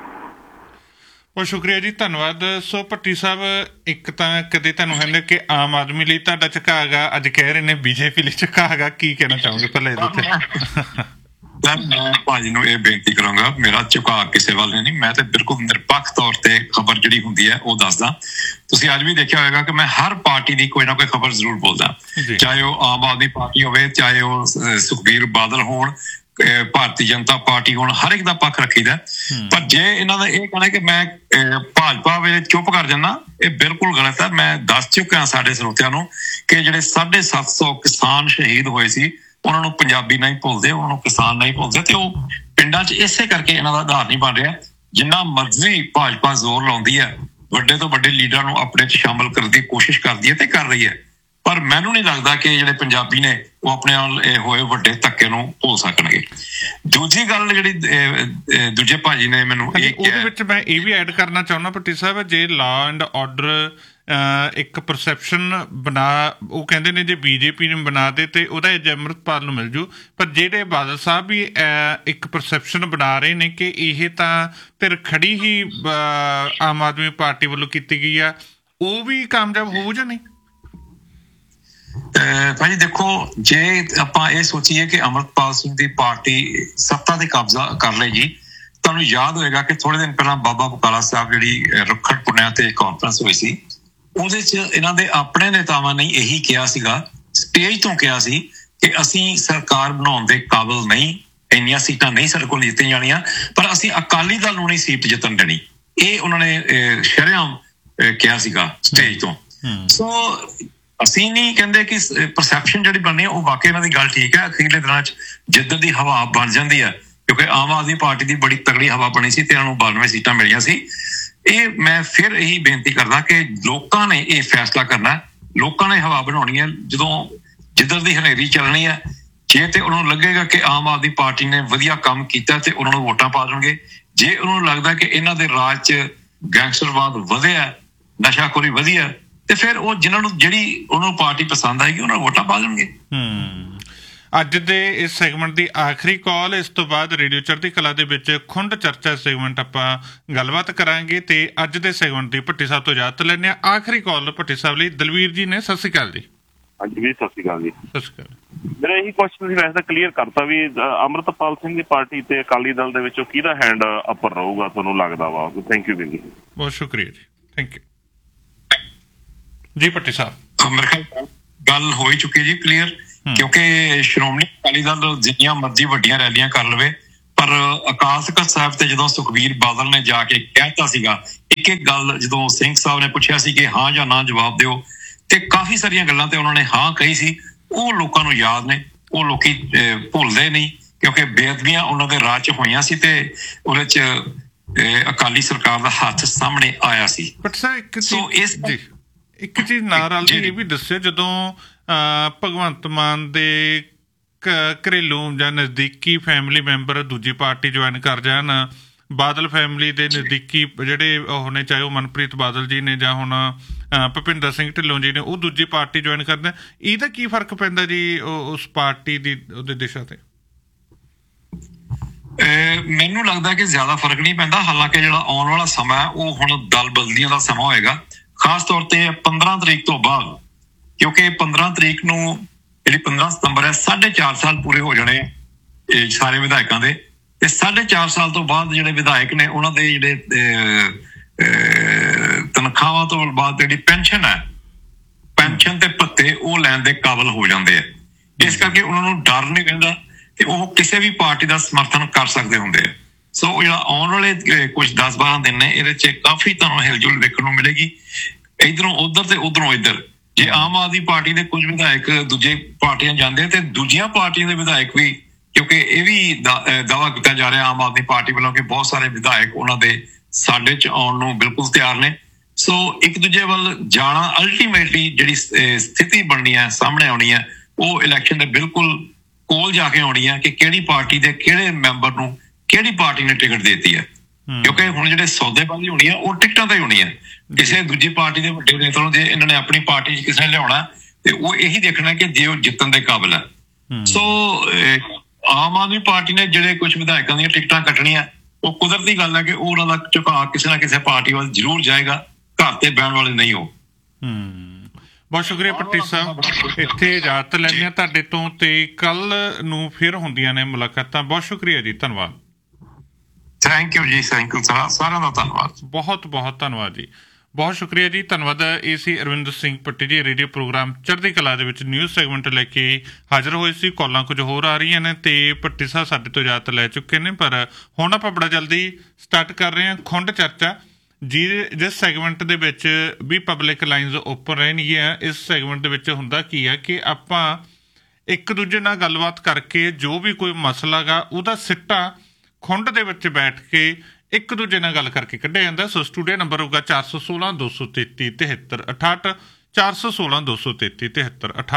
Speaker 1: ਬਹੁਤ ਸ਼ੁਕਰੀਆ ਜੀ, ਧੰਨਵਾਦ। ਸੋ ਭੱਟੀ ਸਾਹਿਬ, ਇੱਕ ਤਾਂ ਕਦੇ ਤੁਹਾਨੂੰ ਕਹਿੰਦੇ ਕਿ ਆਮ ਆਦਮੀ ਲਈ ਤੁਹਾਡਾ ਝੁਕਾਅ ਗਾ, ਅੱਜ ਕਹਿ ਰਹੇ ਨੇ ਬੀਜੇਪੀ ਲਈ ਝੁਕਾਅ ਗਾ, ਕੀ ਕਹਿਣਾ ਚਾਹੋਗੇ ਪਹਿਲਾਂ ਇਹਦੇ ਤੇ?
Speaker 2: ਮੈਂ ਭਾਜੀ ਨੂੰ ਇਹ ਬੇਨਤੀ ਕਰਾਂਗਾ, ਮੇਰਾ ਝੁਕਾਅ ਕਿਸੇ ਵੱਲ ਨਹੀਂ, ਮੈਂ ਤੇ ਬਿਲਕੁਲ ਨਿਰਪੱਖ ਤੌਰ ਤੇ ਖਬਰ ਜਿਹੜੀ ਹੁੰਦੀ ਹੈ ਉਹ ਦੱਸਦਾ। ਤੁਸੀਂ ਅੱਜ ਵੀ ਦੇਖਿਆ ਹੋਵੇਗਾ ਕਿ ਮੈਂ ਹਰ ਪਾਰਟੀ ਦੀ ਕੋਈ ਨਾ ਕੋਈ ਖਬਰ ਜ਼ਰੂਰ ਬੋਲਦਾ, ਚਾਹੇ ਉਹ ਆਮ ਆਦਮੀ ਪਾਰਟੀ ਹੋਵੇ, ਚਾਹੇ ਉਹ ਸੁਖਬੀਰ ਬਾਦਲ ਹੋਣ, ਭਾਰਤੀ ਜਨਤਾ ਪਾਰਟੀ ਹੋਣ, ਹਰ ਇੱਕ ਦਾ ਪੱਖ ਰੱਖੀਦਾ। ਪਰ ਜੇ ਇਹਨਾਂ ਦਾ ਇਹ ਕਹਿਣਾ ਕਿ ਮੈਂ ਭਾਜਪਾ ਵੇਲੇ ਚੁੱਪ ਕਰ ਜਾਣਾ, ਇਹ ਬਿਲਕੁਲ ਗਲਤ ਹੈ। ਮੈਂ ਦੱਸ ਚੁੱਕਿਆ ਸਾਡੇ ਸਰੋਤਿਆਂ ਨੂੰ ਕਿ ਜਿਹੜੇ 750 ਕਿਸਾਨ ਸ਼ਹੀਦ ਹੋਏ ਸੀ, ਉਹਨਾਂ ਨੂੰ ਪੰਜਾਬੀ ਨਹੀਂ ਭੁੱਲਦੇ, ਉਹਨਾਂ ਨੂੰ ਕਿਸਾਨ ਨਹੀਂ ਭੁੱਲਦੇ, ਤੇ ਉਹ ਪਿੰਡਾਂ 'ਚ ਇਸੇ ਕਰਕੇ ਇਹਨਾਂ ਦਾ ਆਧਾਰ ਨਹੀਂ ਬਣ ਰਿਹਾ। ਜਿੰਨਾ ਮਰਜ਼ੀ ਭਾਜਪਾ ਜ਼ੋਰ ਲਾਉਂਦੀ ਹੈ, ਵੱਡੇ ਤੋਂ ਵੱਡੇ ਲੀਡਰਾਂ ਨੂੰ ਆਪਣੇ 'ਚ ਸ਼ਾਮਲ ਕਰਨ ਦੀ ਕੋਸ਼ਿਸ਼ ਕਰਦੀ ਹੈ ਤੇ ਕਰ ਰਹੀ ਹੈ, ਪਰ ਮੈਨੂੰ ਨਹੀਂ ਲੱਗਦਾ ਕਿ ਜਿਹੜੇ ਪੰਜਾਬੀ ਨੇ ਉਹ ਆਪਣੇ ਨਾਲ ਹੋਏ ਵੱਡੇ ਧੱਕੇ ਨੂੰ ਭੁੱਲ ਸਕਣਗੇ। ਦੂਜੀ ਗੱਲ ਜਿਹੜੀ ਦੂਜੇ ਭਾਜੀ ਨੇ ਮੈਨੂੰ
Speaker 1: ਉਹਦੇ ਵਿੱਚ ਮੈਂ ਇਹ ਵੀ ਐਡ ਕਰਨਾ ਚਾਹੁੰਦਾ ਭੱਟੀ ਸਾਹਿਬ, ਜੇ ਲਾਅ ਐਂਡ ਆਰਡਰ ਇੱਕ ਪਰਸੈਪਸ਼ਨ ਬਣਾ, ਉਹ ਕਹਿੰਦੇ ਨੇ ਜੇ ਬੀਜੇਪੀ ਨੂੰ ਬਣਾ ਦੇ ਤੇ ਉਹਦਾ ਇਹ ਅੰਮ੍ਰਿਤਪਾਲ ਨੂੰ ਮਿਲ ਜੂ, ਪਰ ਜਿਹੜੇ ਬਾਦਲ ਸਾਹਿਬ ਵੀ ਇੱਕ ਪਰਸੈਪਸ਼ਨ ਬਣਾ ਰਹੇ ਨੇ ਕਿ ਇਹ ਤਾਂ ਧਿਰ ਖੜੀ ਹੀ ਆਮ ਆਦਮੀ ਪਾਰਟੀ ਵੱਲੋਂ ਕੀਤੀ ਗਈ ਆ, ਉਹ ਵੀ ਕਾਮਯਾਬ ਹੋਊ ਜਾਂ ਨਹੀਂ?
Speaker 2: ਭਾਜੀ ਦੇਖੋ, ਜੇ ਆਪਾਂ ਇਹ ਸੋਚੀਏ ਕਿ ਅੰਮ੍ਰਿਤਪਾਲ ਸਿੰਘ ਦੀ ਪਾਰਟੀ ਸੱਤਾ ਤੇ ਕਬਜ਼ਾ ਕਰ ਲਏਗੀ, ਤੁਹਾਨੂੰ ਯਾਦ ਹੋਏਗਾ ਕਿ ਥੋੜੇ ਦਿਨ ਪਹਿਲਾਂ ਬਾਬਾ ਬਕਾਲਾ ਸਾਹਿਬ ਜਿਹੜੀ ਰੱਖੜ ਪੁੰਨਿਆ ਤੇ ਕਾਨਫਰੰਸ ਹੋਈ ਸੀ, ਉਹਦੇ 'ਚ ਇਹਨਾਂ ਦੇ ਆਪਣੇ ਨੇਤਾਵਾਂ ਨੇ ਇਹੀ ਕਿਹਾ ਸੀਗਾ, ਸਟੇਜ ਤੋਂ ਕਿਹਾ ਸੀ ਕਿ ਅਸੀਂ ਸਰਕਾਰ ਬਣਾਉਣ ਦੇ ਕਾਬਿਲ ਨਹੀਂ, ਇੰਨੀਆਂ ਸੀਟਾਂ ਨਹੀਂ ਸਾਡੇ ਕੋਲ ਜਿੱਤੀਆਂ ਜਾਣੀਆਂ, ਪਰ ਅਸੀਂ ਅਕਾਲੀ ਦਲ ਨੂੰ ਨਹੀਂ ਸੀਟ ਜਿੱਤਣ ਦੇਣੀ। ਇਹ ਉਹਨਾਂ ਨੇ ਸ਼ਰੇਆਮ ਕਿਹਾ ਸੀਗਾ ਸਟੇਜ ਤੋਂ। ਸੋ ਅਸੀਂ ਨਹੀਂ ਕਹਿੰਦੇ ਕਿ ਪਰਸੈਪਸ਼ਨ ਜਿਹੜੀ ਬਣਨੀ ਹੈ ਉਹ ਵਾਕਈ ਇਹਨਾਂ ਦੀ ਗੱਲ ਠੀਕ ਹੈ। ਅਖੀਰਲੇ ਦਿਨਾਂ 'ਚ ਜਿੱਦਾਂ ਦੀ ਹਵਾ ਬਣ ਜਾਂਦੀ ਹੈ, ਕਿਉਂਕਿ ਆਮ ਆਦਮੀ ਪਾਰਟੀ ਦੀ ਬੜੀ ਤਗੜੀ ਹਵਾ ਬਣੀ ਸੀ ਤੇ ਇਹਨਾਂ ਨੂੰ 92 ਸੀਟਾਂ ਮਿਲੀਆਂ ਸੀ। ਇਹ ਮੈਂ ਫਿਰ ਇਹੀ ਬੇਨਤੀ ਕਰਦਾ ਕਿ ਲੋਕਾਂ ਨੇ ਇਹ ਫੈਸਲਾ ਕਰਨਾ, ਲੋਕਾਂ ਨੇ ਹਵਾ ਬਣਾਉਣੀ ਹੈ। ਜਦੋਂ ਜਿੱਧਰ ਦੀ ਹਨੇਰੀ ਚੱਲਣੀ ਹੈ, ਜੇ ਤੇ ਉਹਨਾਂ ਨੂੰ ਲੱਗੇਗਾ ਕਿ ਆਮ ਆਦਮੀ ਪਾਰਟੀ ਨੇ ਵਧੀਆ ਕੰਮ ਕੀਤਾ ਤੇ ਉਹਨਾਂ ਨੂੰ ਵੋਟਾਂ ਪਾ ਦੇਣਗੇ। ਜੇ ਉਹਨਾਂ ਨੂੰ ਲੱਗਦਾ ਕਿ ਇਹਨਾਂ ਦੇ ਰਾਜ 'ਚ ਗੈਂਗਸਟਰਵਾਦ ਵਧਿਆ, ਨਸ਼ਾਖੋਰੀ ਵਧੀਆ, ਤੇ ਫਿਰ ਉਹ ਜਿਨ੍ਹਾਂ ਨੂੰ ਜਿਹੜੀ ਉਹਨਾਂ ਨੂੰ ਪਾਰਟੀ ਪਸੰਦ ਆਏਗੀ ਉਹਨਾਂ ਨੂੰ ਵੋਟਾਂ ਪਾ ਦੇਣਗੇ।
Speaker 1: ਅੱਜ ਦੇ ਇਸ ਸੈਗਮੈਂਟ ਦੀ ਆਖਰੀ ਕਾਲ, ਇਸ ਤੋਂ ਬਾਅਦ ਰੇਡੀਓ ਚੜ੍ਹਦੀ ਕਲਾ ਦੇ ਵਿੱਚ ਖੁੰਡ ਚਰਚਾ ਸੈਗਮੈਂਟ ਆਪਾਂ ਗੱਲਬਾਤ ਕਰਾਂਗੇ, ਤੇ ਅੱਜ ਦੇ ਸੈਗਮੈਂਟ ਦੀ ਭੱਟੀ ਸਾਹਿਬ ਤੋਂ ਇਜਾਜ਼ਤ ਲੈਂਦੇ ਹਾਂ। ਆਖਰੀ ਕਾਲ ਭੱਟੀ ਸਾਹਿਬ ਲਈ ਦਲਵੀਰ ਜੀ ਨੇ। ਸਤਿ ਸ਼੍ਰੀ ਅਕਾਲ ਜੀ।
Speaker 9: ਹਾਂਜੀ ਵੀ ਸਤਿ ਸ਼੍ਰੀ ਅਕਾਲ ਜੀ।
Speaker 1: ਸਤਿ ਸ਼੍ਰੀ ਅਕਾਲ।
Speaker 9: ਮੇਰਾ ਇਹੀ ਕੁਐਸਚਨ ਸੀ, ਵੈਸੇ ਤਾਂ ਕਲੀਅਰ ਕਰਤਾ ਵੀ ਅੰਮ੍ਰਿਤਪਾਲ ਸਿੰਘ ਦੀ ਪਾਰਟੀ ਤੇ ਅਕਾਲੀ ਦਲ ਦੇ ਵਿੱਚੋਂ ਕਿਹਦਾ ਹੈਂਡ ਅਪਰ ਰਹੂਗਾ ਤੁਹਾਨੂੰ ਲੱਗਦਾ ਵਾ? ਥੈਂਕ ਯੂ ਵੀਰ ਜੀ।
Speaker 1: ਬਹੁਤ ਸ਼ੁਕਰੀਆ ਜੀ, ਥੈਂਕ ਯੂ ਜੀ। ਭੱਟੀ ਸਾਹਿਬ,
Speaker 2: ਮੇਰੇ ਖਿਆਲ ਗੱਲ ਹੋ ਹੀ ਚੁੱਕੀ ਜੀ ਕਲੀਅਰ, ਕਿਉਂਕਿ ਸ਼੍ਰੋਮਣੀ ਅਕਾਲੀ ਦਲ ਜਿੰਨੀਆਂ ਮਰਜ਼ੀ ਵੱਡੀਆਂ ਰੈਲੀਆਂ ਕਰ ਲਵੇ, ਪਰ ਅਕਾਲ ਤਖ਼ਤ ਸਾਹਿਬ ਤੇ ਜਦੋਂ ਸੁਖਬੀਰ ਬਾਦਲ ਨੇ ਜਾ ਕੇ ਕਹਿਤਾ ਸੀਗਾ ਇੱਕ ਗੱਲ, ਜਦੋਂ ਸਿੰਘ ਸਾਹਿਬ ਨੇ ਪੁੱਛਿਆ ਸੀ ਕਿ ਹਾਂ ਜਾਂ ਨਾ ਜਵਾਬ ਦਿਓ, ਤੇ ਕਾਫੀ ਸਾਰੀਆਂ ਗੱਲਾਂ ਤੇ ਉਹਨਾਂ ਨੇ ਹਾਂ ਕਹੀ ਸੀ, ਉਹ ਲੋਕਾਂ ਨੂੰ ਯਾਦ ਨੇ, ਉਹ ਲੋਕੀ ਭੁੱਲਦੇ ਨਹੀਂ, ਕਿਉਂਕਿ ਬੇਅਦਬੀਆਂ ਉਹਨਾਂ ਦੇ ਰਾਜ 'ਚ ਹੋਈਆਂ ਸੀ ਤੇ ਉਹਦੇ 'ਚ ਅਕਾਲੀ ਸਰਕਾਰ ਦਾ ਹੱਥ ਸਾਹਮਣੇ ਆਇਆ ਸੀ।
Speaker 1: ਇੱਕ ਚੀਜ਼ ਨਾਲ ਰਲਦੀ ਇਹ ਵੀ ਦੱਸਿਓ, ਜਦੋਂ ਭਗਵੰਤ ਮਾਨ ਦੇ ਘਰੇਲੂ ਜਾਂ ਨਜ਼ਦੀਕੀ ਫੈਮਿਲੀ ਮੈਂਬਰ ਦੂਜੀ ਪਾਰਟੀ ਜੁਆਇਨ ਕਰ ਜਾਣ, ਬਾਦਲ ਫੈਮਿਲੀ ਦੇ ਨਜ਼ਦੀਕੀ ਜਿਹੜੇ ਉਹ ਨੇ, ਚਾਹੇ ਉਹ ਮਨਪ੍ਰੀਤ ਬਾਦਲ ਜੀ ਨੇ ਜਾਂ ਹੁਣ ਭੁਪਿੰਦਰ ਸਿੰਘ ਢਿੱਲੋਂ ਜੀ ਨੇ, ਉਹ ਦੂਜੀ ਪਾਰਟੀ ਜੁਆਇਨ ਕਰਦੇ, ਇਹਦਾ ਕੀ ਫਰਕ ਪੈਂਦਾ ਜੀ ਉਸ ਪਾਰਟੀ ਦੀ ਉਹਦੇ ਦਿਸ਼ਾ ਤੇ?
Speaker 2: ਮੈਨੂੰ ਲੱਗਦਾ ਕਿ ਜ਼ਿਆਦਾ ਫਰਕ ਨਹੀਂ ਪੈਂਦਾ। ਹਾਲਾਂਕਿ ਜਿਹੜਾ ਆਉਣ ਵਾਲਾ ਸਮਾਂ ਉਹ ਹੁਣ ਦਲ ਬਦਲੀਆਂ ਦਾ ਸਮਾਂ ਹੋਏਗਾ, ਖਾਸ ਤੌਰ ਤੇ 15 ਤਰੀਕ ਤੋਂ ਬਾਅਦ, ਕਿਉਂਕਿ 15 ਤਰੀਕ ਨੂੰ ਜਿਹੜੀ 15 ਸਤੰਬਰ ਹੈ, 4.5 ਸਾਲ ਪੂਰੇ ਹੋ ਜਾਣੇ ਸਾਰੇ ਵਿਧਾਇਕਾਂ ਦੇ, ਤੇ 4.5 ਸਾਲ ਤੋਂ ਬਾਅਦ ਜਿਹੜੇ ਵਿਧਾਇਕ ਨੇ ਉਹਨਾਂ ਦੇ ਜਿਹੜੇ ਤਨਖਾਹਾਂ ਤੋਂ ਬਾਅਦ ਜਿਹੜੀ ਪੈਨਸ਼ਨ ਹੈ, ਪੈਨਸ਼ਨ ਤੇ ਭੱਤੇ ਉਹ ਲੈਣ ਦੇ ਕਾਬਲ ਹੋ ਜਾਂਦੇ ਆ। ਇਸ ਕਰਕੇ ਉਹਨਾਂ ਨੂੰ ਡਰ ਨਹੀਂ ਰਹਿੰਦਾ ਤੇ ਉਹ ਕਿਸੇ ਵੀ ਪਾਰਟੀ ਦਾ ਸਮਰਥਨ ਕਰ ਸਕਦੇ ਹੁੰਦੇ ਆ। ਸੋ ਜਿਹੜਾ ਆਉਣ ਵਾਲੇ ਕੁਝ 10-12 ਦਿਨ ਨੇ ਇਹਦੇ 'ਚ ਕਾਫੀ ਤੁਹਾਨੂੰ ਹਿਲਜੁਲ ਵੇਖਣ ਨੂੰ ਮਿਲੇਗੀ, ਇਧਰੋਂ ਉਧਰ ਤੇ ਉਧਰੋਂ ਇੱਧਰ। ਜੇ ਆਮ ਆਦਮੀ ਪਾਰਟੀ ਦੇ ਕੁਝ ਵਿਧਾਇਕ ਦੂਜੇ ਪਾਰਟੀਆਂ ਜਾਂਦੇ ਤੇ ਦੂਜੀਆਂ ਪਾਰਟੀਆਂ ਦੇ ਵਿਧਾਇਕ ਵੀ, ਕਿਉਂਕਿ ਇਹ ਵੀ ਦਾਅਵਾ ਕੀਤਾ ਜਾ ਰਿਹਾ ਆਮ ਆਦਮੀ ਪਾਰਟੀ ਵੱਲੋਂ ਕਿ ਬਹੁਤ ਸਾਰੇ ਵਿਧਾਇਕ ਉਹਨਾਂ ਦੇ ਸਾਡੇ 'ਚ ਆਉਣ ਨੂੰ ਬਿਲਕੁਲ ਤਿਆਰ ਨੇ। ਸੋ ਇੱਕ ਦੂਜੇ ਵੱਲ ਜਾਣਾ, ਅਲਟੀਮੇਟਲੀ ਜਿਹੜੀ ਸਥਿਤੀ ਬਣਨੀ ਹੈ ਸਾਹਮਣੇ ਆਉਣੀ ਹੈ ਉਹ ਇਲੈਕਸ਼ਨ ਦੇ ਬਿਲਕੁਲ ਕੋਲ ਜਾ ਕੇ ਆਉਣੀ ਹੈ ਕਿ ਕਿਹੜੀ ਪਾਰਟੀ ਦੇ ਕਿਹੜੇ ਮੈਂਬਰ ਨੂੰ ਕਿਹੜੀ ਪਾਰਟੀ ਨੇ ਟਿਕਟ ਦੇਤੀ ਹੈ। ਕਿਉਂਕਿ ਹੁਣ ਜਿਹੜੇ ਸੌਦੇਬਾਜ਼ੀ ਹੋਣੀ ਹੈ ਉਹ ਟਿਕਟਾਂ ਤੇ ਹੀ ਹੋਣੀ ਹੈ। ਕਿਸੇ ਦੂਜੀ ਪਾਰਟੀ ਦੇ ਵੱਡੇ ਨੇਤਾ ਨੂੰ ਜੇ ਇਹਨਾਂ ਨੇ ਆਪਣੀ ਪਾਰਟੀ 'ਚ ਕਿਸੇ ਨੇ ਲਿਆਉਣਾ ਤੇ ਉਹ ਇਹੀ ਦੇਖਣਾ ਕਿ ਜੇ ਉਹ ਜਿੱਤਣ ਦੇ ਕਾਬਿਲ ਹੈ। ਸੋ ਆਮ ਆਦਮੀ ਪਾਰਟੀ ਨੇ ਜਿਹੜੇ ਕੁਝ ਵਿਧਾਇਕਾਂ ਦੀਆਂ ਟਿਕਟਾਂ ਕੱਟਣੀਆਂ ਉਹ ਕੁਦਰਤੀ ਗੱਲ ਹੈ ਕਿ ਉਹ ਉਹਨਾਂ ਦਾ ਝੁਕਾਅ ਕਿਸੇ ਨਾ ਕਿਸੇ ਪਾਰਟੀ ਵੱਲ ਜ਼ਰੂਰ ਜਾਏਗਾ, ਘਰ ਤੇ ਬਹਿਣ ਵਾਲੇ ਨਹੀਂ ਹੋ।
Speaker 1: ਬਹੁਤ ਸ਼ੁਕਰੀਆ ਭੱਟੀ ਸਾਹਿਬ, ਇੱਥੇ ਇਜਾਜ਼ਤ ਲੈਂਦੇ ਹਾਂ ਤੁਹਾਡੇ ਤੋਂ ਤੇ ਕੱਲ ਨੂੰ ਫਿਰ ਹੁੰਦੀਆਂ ਨੇ ਮੁਲਾਕਾਤਾਂ। ਬਹੁਤ ਸ਼ੁਕਰੀਆ ਜੀ, ਧੰਨਵਾਦ।
Speaker 2: ਥੈਂਕ ਯੂ ਜੀ, ਥੈਂਕ ਯੂ ਸਾਰਿਆਂ ਦਾ ਧੰਨਵਾਦ, ਬਹੁਤ
Speaker 1: ਬਹੁਤ ਧੰਨਵਾਦ ਜੀ, ਬਹੁਤ ਸ਼ੁਕਰੀਆ ਜੀ, ਧੰਨਵਾਦ। ਇਹ ਸੀ ਅਰਵਿੰਦਰ ਸਿੰਘ ਭੱਟੀ ਜੀ, ਰੇਡੀਓ ਪ੍ਰੋਗਰਾਮ ਚੜ੍ਹਦੀ ਕਲਾ ਦੇ ਵਿੱਚ ਨਿਊਜ਼ ਸੈਗਮੈਂਟ ਲੈ ਕੇ ਹਾਜ਼ਰ ਹੋਏ ਸੀ। ਕਾਲਾਂ ਕੁਝ ਹੋਰ ਆ ਰਹੀਆਂ ਨੇ ਤੇ ਭੱਟੀ ਸਾਹਿਬ ਸਾਡੇ ਤੋਂ ਇਜਾਜ਼ਤ ਲੈ ਚੁੱਕੇ ਨੇ, ਪਰ ਹੁਣ ਆਪਾਂ ਬੜਾ ਜਲਦੀ ਸਟਾਰਟ ਕਰ ਰਹੇ ਹਾਂ ਖੁੰਡ ਚਰਚਾ, ਜਿਸ ਸੈਗਮੈਂਟ ਦੇ ਵਿੱਚ ਵੀ ਪਬਲਿਕ ਲਾਈਨਸ ਓਪਨ ਰਹਿਣਗੀਆਂ। ਇਸ ਸੈਗਮੈਂਟ ਦੇ ਵਿੱਚ ਹੁੰਦਾ ਕੀ ਹੈ ਕਿ ਆਪਾਂ ਇੱਕ ਦੂਜੇ ਨਾਲ ਗੱਲਬਾਤ ਕਰਕੇ ਜੋ ਵੀ ਕੋਈ ਮਸਲਾ ਗਾ ਉਹਦਾ ਸਿੱਟਾ ਖੁੰਡ ਦੇ ਵਿੱਚ ਬੈਠ ਕੇ ਇੱਕ ਦੂਜੇ ਨਾਲ ਗੱਲ ਕਰਕੇ ਕੱਢਿਆ ਜਾਂਦਾ। ਸੋ ਸਟੂਡੀਓ ਨੰਬਰ ਹੋਊਗਾ 416 233 73 68, 416 233 73 68।